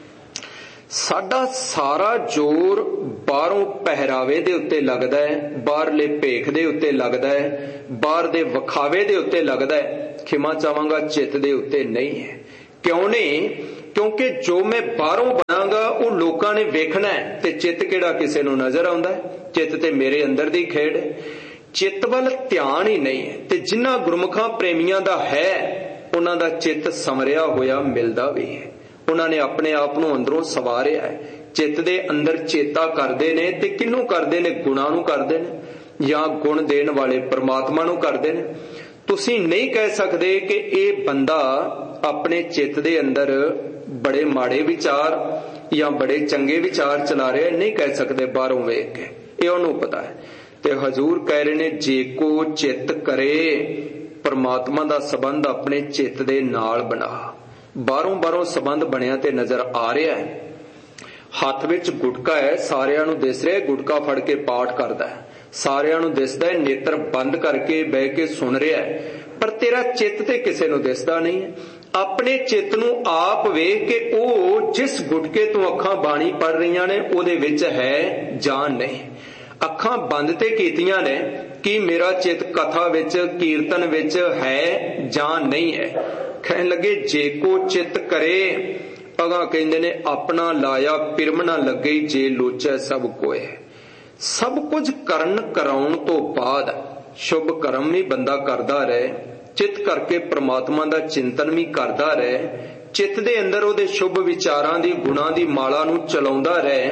साडा सारा जोर बाहरों पहरावे दे उत्ते लगदा है, बाहरले भेख दे उत्ते लगदा है, बाहर दे विखावे दे उत्ते लगदा है, खिमा चाहांगा चित्त दे उत्ते नहीं है। क्यों नहीं? क्योंकि जो मैं बाहरों बनांगा वो लोकां ने वेखना है, ते चित्त किहड़ा किसे नूं नजर आउंदा है? चित्त ते मेरे अंदर दी खेड़ है। चित्त वल ध्यान ही नहीं है। ते जिन्हां गुरमुखां प्रेमियां दा है उन्हां दा चित्त संवरिया होया मिलदा भी है। उन्हां ने अपने आप नूं अंदरों सवारिया है। चित्त दे अंदर चेता करदे ने ते किहनूं करदे ने? गुणां नूं करदे ने या गुण देण वाले परमात्मा नूं करदे ने। तुसीं नहीं कह सकदे कि इह बंदा अपने चित्त दे अंदर बड़े माड़े विचार या बड़े चंगे विचार चला रहा है, नहीं कह सकते बाहरों वेख के, ये उन्होंने पता है। ते हजूर कह रहे ने जे को चित्त करे परमात्मा दा संबंध अपने चित्त दे नाल बना। बाहरों बाहरों संबंध बनिया ते नजर आ रहा है। हथ विच गुटका है, सारियां नूं दिस रहा है, गुटका फड़ के पाठ करदा है, सारियां नूं दिसदा है, नेत्र बंद करके बह के सुन रहा है, पर तेरा चित्त ते किसे नूं दिसदा नहीं है। अपने चित्त नूं आप वेख के ओ जिस गुटके तो अखां बाणी पढ़ रही ने उहदे विच है जान नहीं। अखां बंद ते कीतियां ने कि मेरा चित्त कथा विच कीर्तन विच है जान नहीं है। कहन लगे जे को चित्त करे, अगा कहंदे ने अपना लाया पिरम ना लगे जे लोचै सब कोय। सब कुछ करन कराउण तो बाद शुभ कर्म भी बंदा करदा रहे, चित करके परमात्मा दा चिंतन भी करदा रहे, चित्त दे अंदर उहदे शुभ विचारां दी गुणां दी माला नूं चलाउंदा रहे।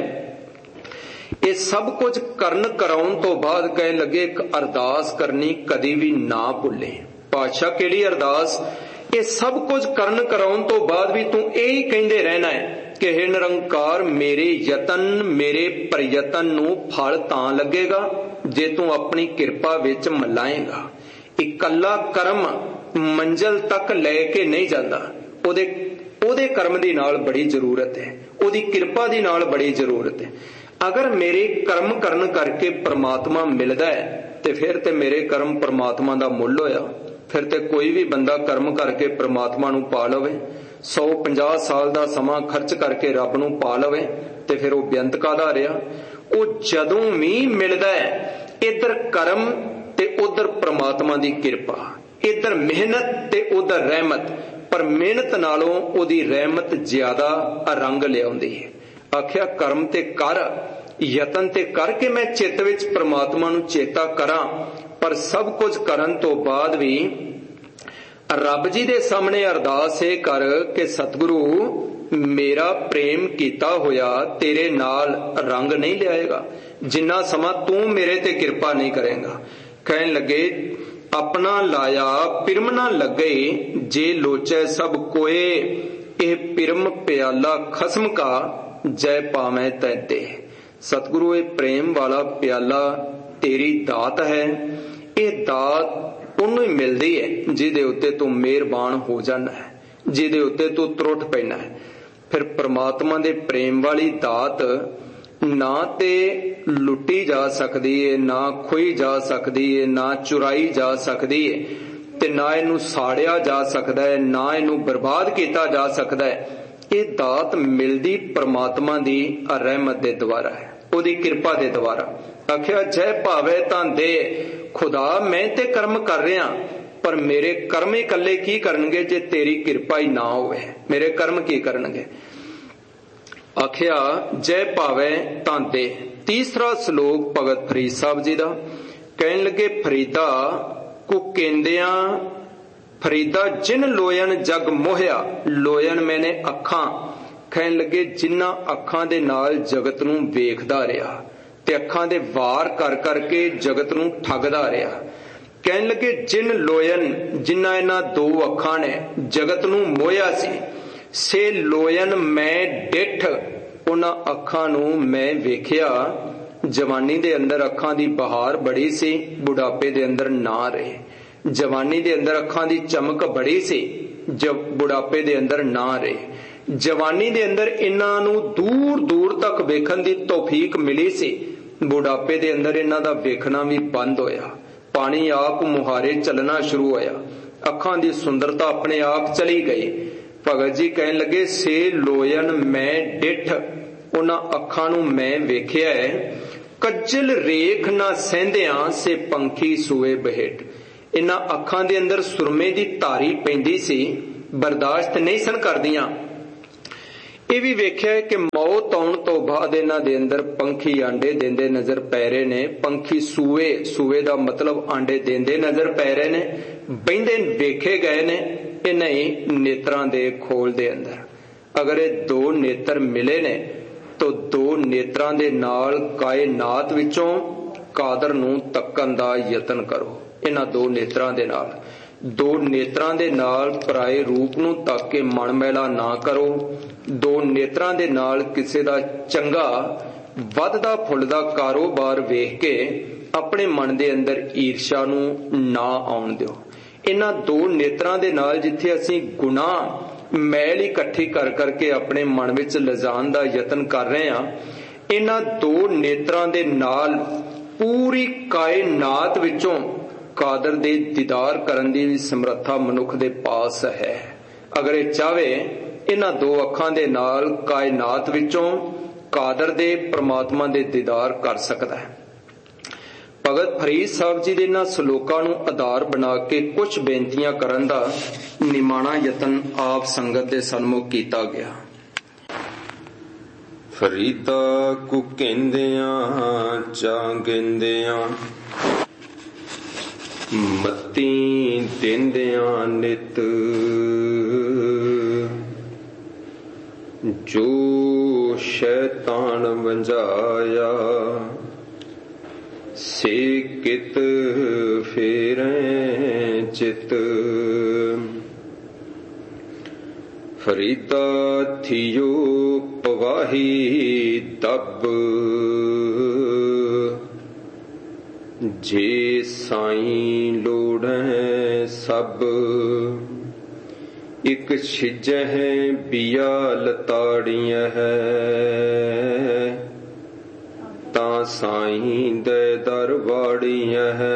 ये सब कुछ करन कराउण तो बाद कहन लगे एक अरदास करनी कदी भी ना भुल्ले। पातशाह किहड़ी अरदास? ये सब कुछ करन कराउण तो बाद भी तू यही कहंदे रहना है कि हे निरंकार मेरे यतन मेरे प्रयतन नूं फल तां लगेगा जे तू अपनी किरपा विच मलाएगा। इकल्ला कर्म मंजिल तक लेके नहीं जाता, ओदे कर्म दी नाल बड़ी जरूरत है, ओदी किरपा दी नाल बड़ी जरूरत है। अगर मेरे कर्म करन करके परमात्मा मिलदा है ते फिर ते मेरे कर्म परमात्मा दा मुल होया। फिर ते कोई भी बंदा कर्म करके परमात्मा नूं पा लवे, 150 साल दा समा खर्च करके रब नूं पा लवे ते फिर वो बेअंत कादा रहा। वो जदों भी मिलदा है इधर कर्म ते उधर परमात्मा दी किरपा, इधर मेहनत ते उधर रहमत, पर मेहनत नालों ओदी रहमत ज्यादा रंग लियाउंदी है। आखिया कर्म ते कर, यतन ते करके मैं चित्त विच परमात्मा नूं चेता करां, पर सब कुछ करन तो बाद भी रब जी दे सामने अरदास ये कर कि सतगुरु मेरा प्रेम कीता होया तेरे नाल रंग नहीं लियाएगा जिन्ना समा तू मेरे ते किरपा नहीं करेगा। कहन लगे अपना लाया पिरम ना लगे जे लोचै सब कोए, ए पिरम प्याला खसम का जय पावे तैते। सतगुरु ये प्रेम वाला प्याला तेरी दात है, ये दात उन्हें मिलती है जिहदे उत्ते तू मेहरबान हो जाना है, जिहदे उत्ते तू त्रुट पैना है। फिर परमात्मा दे प्रेम वाली दात ना ते लुटी जा सकती है, ना खोई जा सकती है, ना चुराई जा सकती है, ते ना इनू साड़िया जा सकता है, ना इनू बर्बाद किया जा सकता है। ये दात मिलदी परमात्मा दी रहमत दे द्वारा है, ओदी किरपा दे द्वारा। आखिया जय भावे तां दे, खुदा मैं ते कर्म कर रहा पर मेरे कर्म ही कल्ले की करनगे जे तेरी किरपा ही ना होवे, मेरे कर्म की करनगे। आखिया जय भावे तां दे। तीसरा श्लोक भगत फरीद साहब जी दा कहन लगे फरीदा को केंदिया फरीदा जिन लोयन जग मोहया, लोयन मैंने अखां, कहन लगे जिन्ना अखां दे नाल जगत नूं वेखदा रहा ते अखां दे वार कर करके जगत नूं ठगदा रहा। कहन लगे जिन लोयन जिन्ना इन्हां दो अखां ने जगत नूं मोहया सी, से लोयन मैं डिठ उन्हां अखां नूं मैं वेखिया। जवानी दे अंदर अखां दी बहार बड़ी सी, बुढ़ापे दे अंदर ना रहे। जवानी दे अंदर अखां दी चमक बड़ी सी, जब बुढ़ापे दे अंदर ना रहे। जवानी दे अंदर इन्हां नूं दूर दूर तक वेखण दी तौफीक मिली सी, बुढ़ापे दे अंदर इन्हां दा वेखना भी बंद होया। पानी आप मुहारे चलना शुरू होया, अखां दी सुंदरता अपने आप चली गई। भगत जी कहन लगे, से लोयन मैं डिठ, उन्हां अखां नूं मैं वेखिया है, कज्जल रेख ना सहंदियां से पंखी सूए बहेट। इन्हां अखां दे अंदर सुरमे दी धारी पैंदी सी, बर्दाश्त नहीं सन करदियां। ਇਹ ਵੀ ਵੇਖਿਆ ਕਿ ਮੌਤ ਆਉਣ ਤੋਂ ਬਾਅਦ ਇਹਨਾਂ ਦੇ ਅੰਦਰ ਪੰਖੀ ਆਂਡੇ ਦਿੰਦੇ ਨਜ਼ਰ ਪੈ ਰਹੇ ਨੇ। ਪੰਖੀ ਸੂਏ, ਸੂਏ ਦਾ ਮਤਲਬ ਆਂਡੇ ਦਿੰਦੇ ਨਜ਼ਰ ਪੈ ਰਹੇ ਨੇ, ਬਹਿੰਦੇ ਵੇਖੇ ਗਏ ਨੇ ਇਹਨਾਂ ਹੀ ਨੇਤਰਾਂ ਦੇ ਖੋਲ ਦੇ ਅੰਦਰ। ਅਗਰ ਇਹ ਦੋ ਨੇਤਰ ਮਿਲੇ ਨੇ ਤਾਂ ਦੋ ਨੇਤਰਾਂ ਦੇ ਨਾਲ ਕਾਇਨਾਤ ਵਿੱਚੋਂ ਕਾਦਰ ਨੂੰ ਤੱਕਣ ਦਾ ਯਤਨ ਕਰੋ। ਇਹਨਾਂ ਦੋ ਨੇਤਰਾਂ ਦੇ ਨਾਲ, ਦੋ ਨੇਤਰਾਂ ਦੇ ਨਾਲ ਪਰਾਏ ਰੂਪ ਨੂੰ ਤੱਕ ਕੇ ਮਨ ਮੈਲਾ ਨਾ ਕਰੋ। ਦੋ ਨੇਤਰਾਂ ਦੇ ਨਾਲ ਕਿਸੇ ਦਾ ਚੰਗਾ ਵੱਧਦਾ ਫੁੱਲਦਾ ਕਾਰੋਬਾਰ ਵੇਖ ਕੇ ਆਪਣੇ ਮਨ ਦੇ ਅੰਦਰ ਈਰਸ਼ਾ ਨੂੰ ਨਾ ਆਉਣ ਦਿਓ। ਇਹਨਾਂ ਦੋ ਨੇਤਰਾਂ ਦੇ ਨਾਲ ਜਿੱਥੇ ਅਸੀਂ ਗੁਨਾਹ ਮੈਲ ਇਕੱਠੀ ਕਰ ਕਰਕੇ ਆਪਣੇ ਮਨ ਵਿੱਚ ਲਿਜਾਣ ਦਾ ਯਤਨ ਕਰ ਰਹੇ ਹਾਂ, ਇਹਨਾਂ ਦੋ ਨੇਤਰਾਂ ਦੇ ਨਾਲ ਪੂਰੀ ਕਾਇਨਾਤ ਵਿੱਚੋਂ ਕਾਦਰ ਦੇ ਦੀਦਾਰ ਕਰਨ ਦੀ ਵੀ ਸਮਰੱਥਾ ਮਨੁੱਖ ਦੇ ਪਾਸ ਹੈ। ਅਗਰ ਇਹ ਚਾਹਵੇ ਇਹਨਾਂ ਦੋ ਅੱਖਾਂ ਦੇ ਨਾਲ ਕਾਇਨਾਤ ਵਿੱਚੋਂ ਕਾਦਰ ਦੇ ਪ੍ਰਮਾਤਮਾ ਦੇ ਦੀਦਾਰ ਕਰ ਸਕਦਾ ਹੈ। ਭਗਤ ਫਰੀਦ ਸਾਹਿਬ ਜੀ ਦੇ ਇਹਨਾਂ ਸਲੋਕਾਂ ਨੂੰ ਆਧਾਰ ਬਣਾ ਕੇ ਕੁਝ ਬੇਨਤੀਆਂ ਕਰਨ ਦਾ ਨਿਮਾਣਾ ਯਤਨ ਆਪ ਸੰਗਤ ਦੇ ਸਨਮੁਖ ਕੀਤਾ ਗਿਆ। ਫਰੀਦਾ ਕੁ ਕਹਿੰਦਿਆਂ ਚਾਂ ਕਹਿੰਦਿਆਂ, ਮੱਤੀ ਦਿੰਦਿਆਂ ਨਿਤ, ਜੋ ਸ਼ੈਤਾਨ ਵੰਝਾਇਆ ਸੇ ਕਿਤ ਫੇਰੈ ਚਿਤ। ਫਰੀਦਾ ਥਿਓ ਪਵਾਹੀ ਤਬ, ਜੇ ਸਾਈਂ ਲੋੜੈ ਸਭ। ਇਕ ਛਿਜਹਿ ਬਿਆ ਲਤਾੜੀਆਂ ਹੈ, ਤਾਂ ਸਾਈਂ ਦੇ ਦਰਬਾੜੀਆਂ ਹੈ।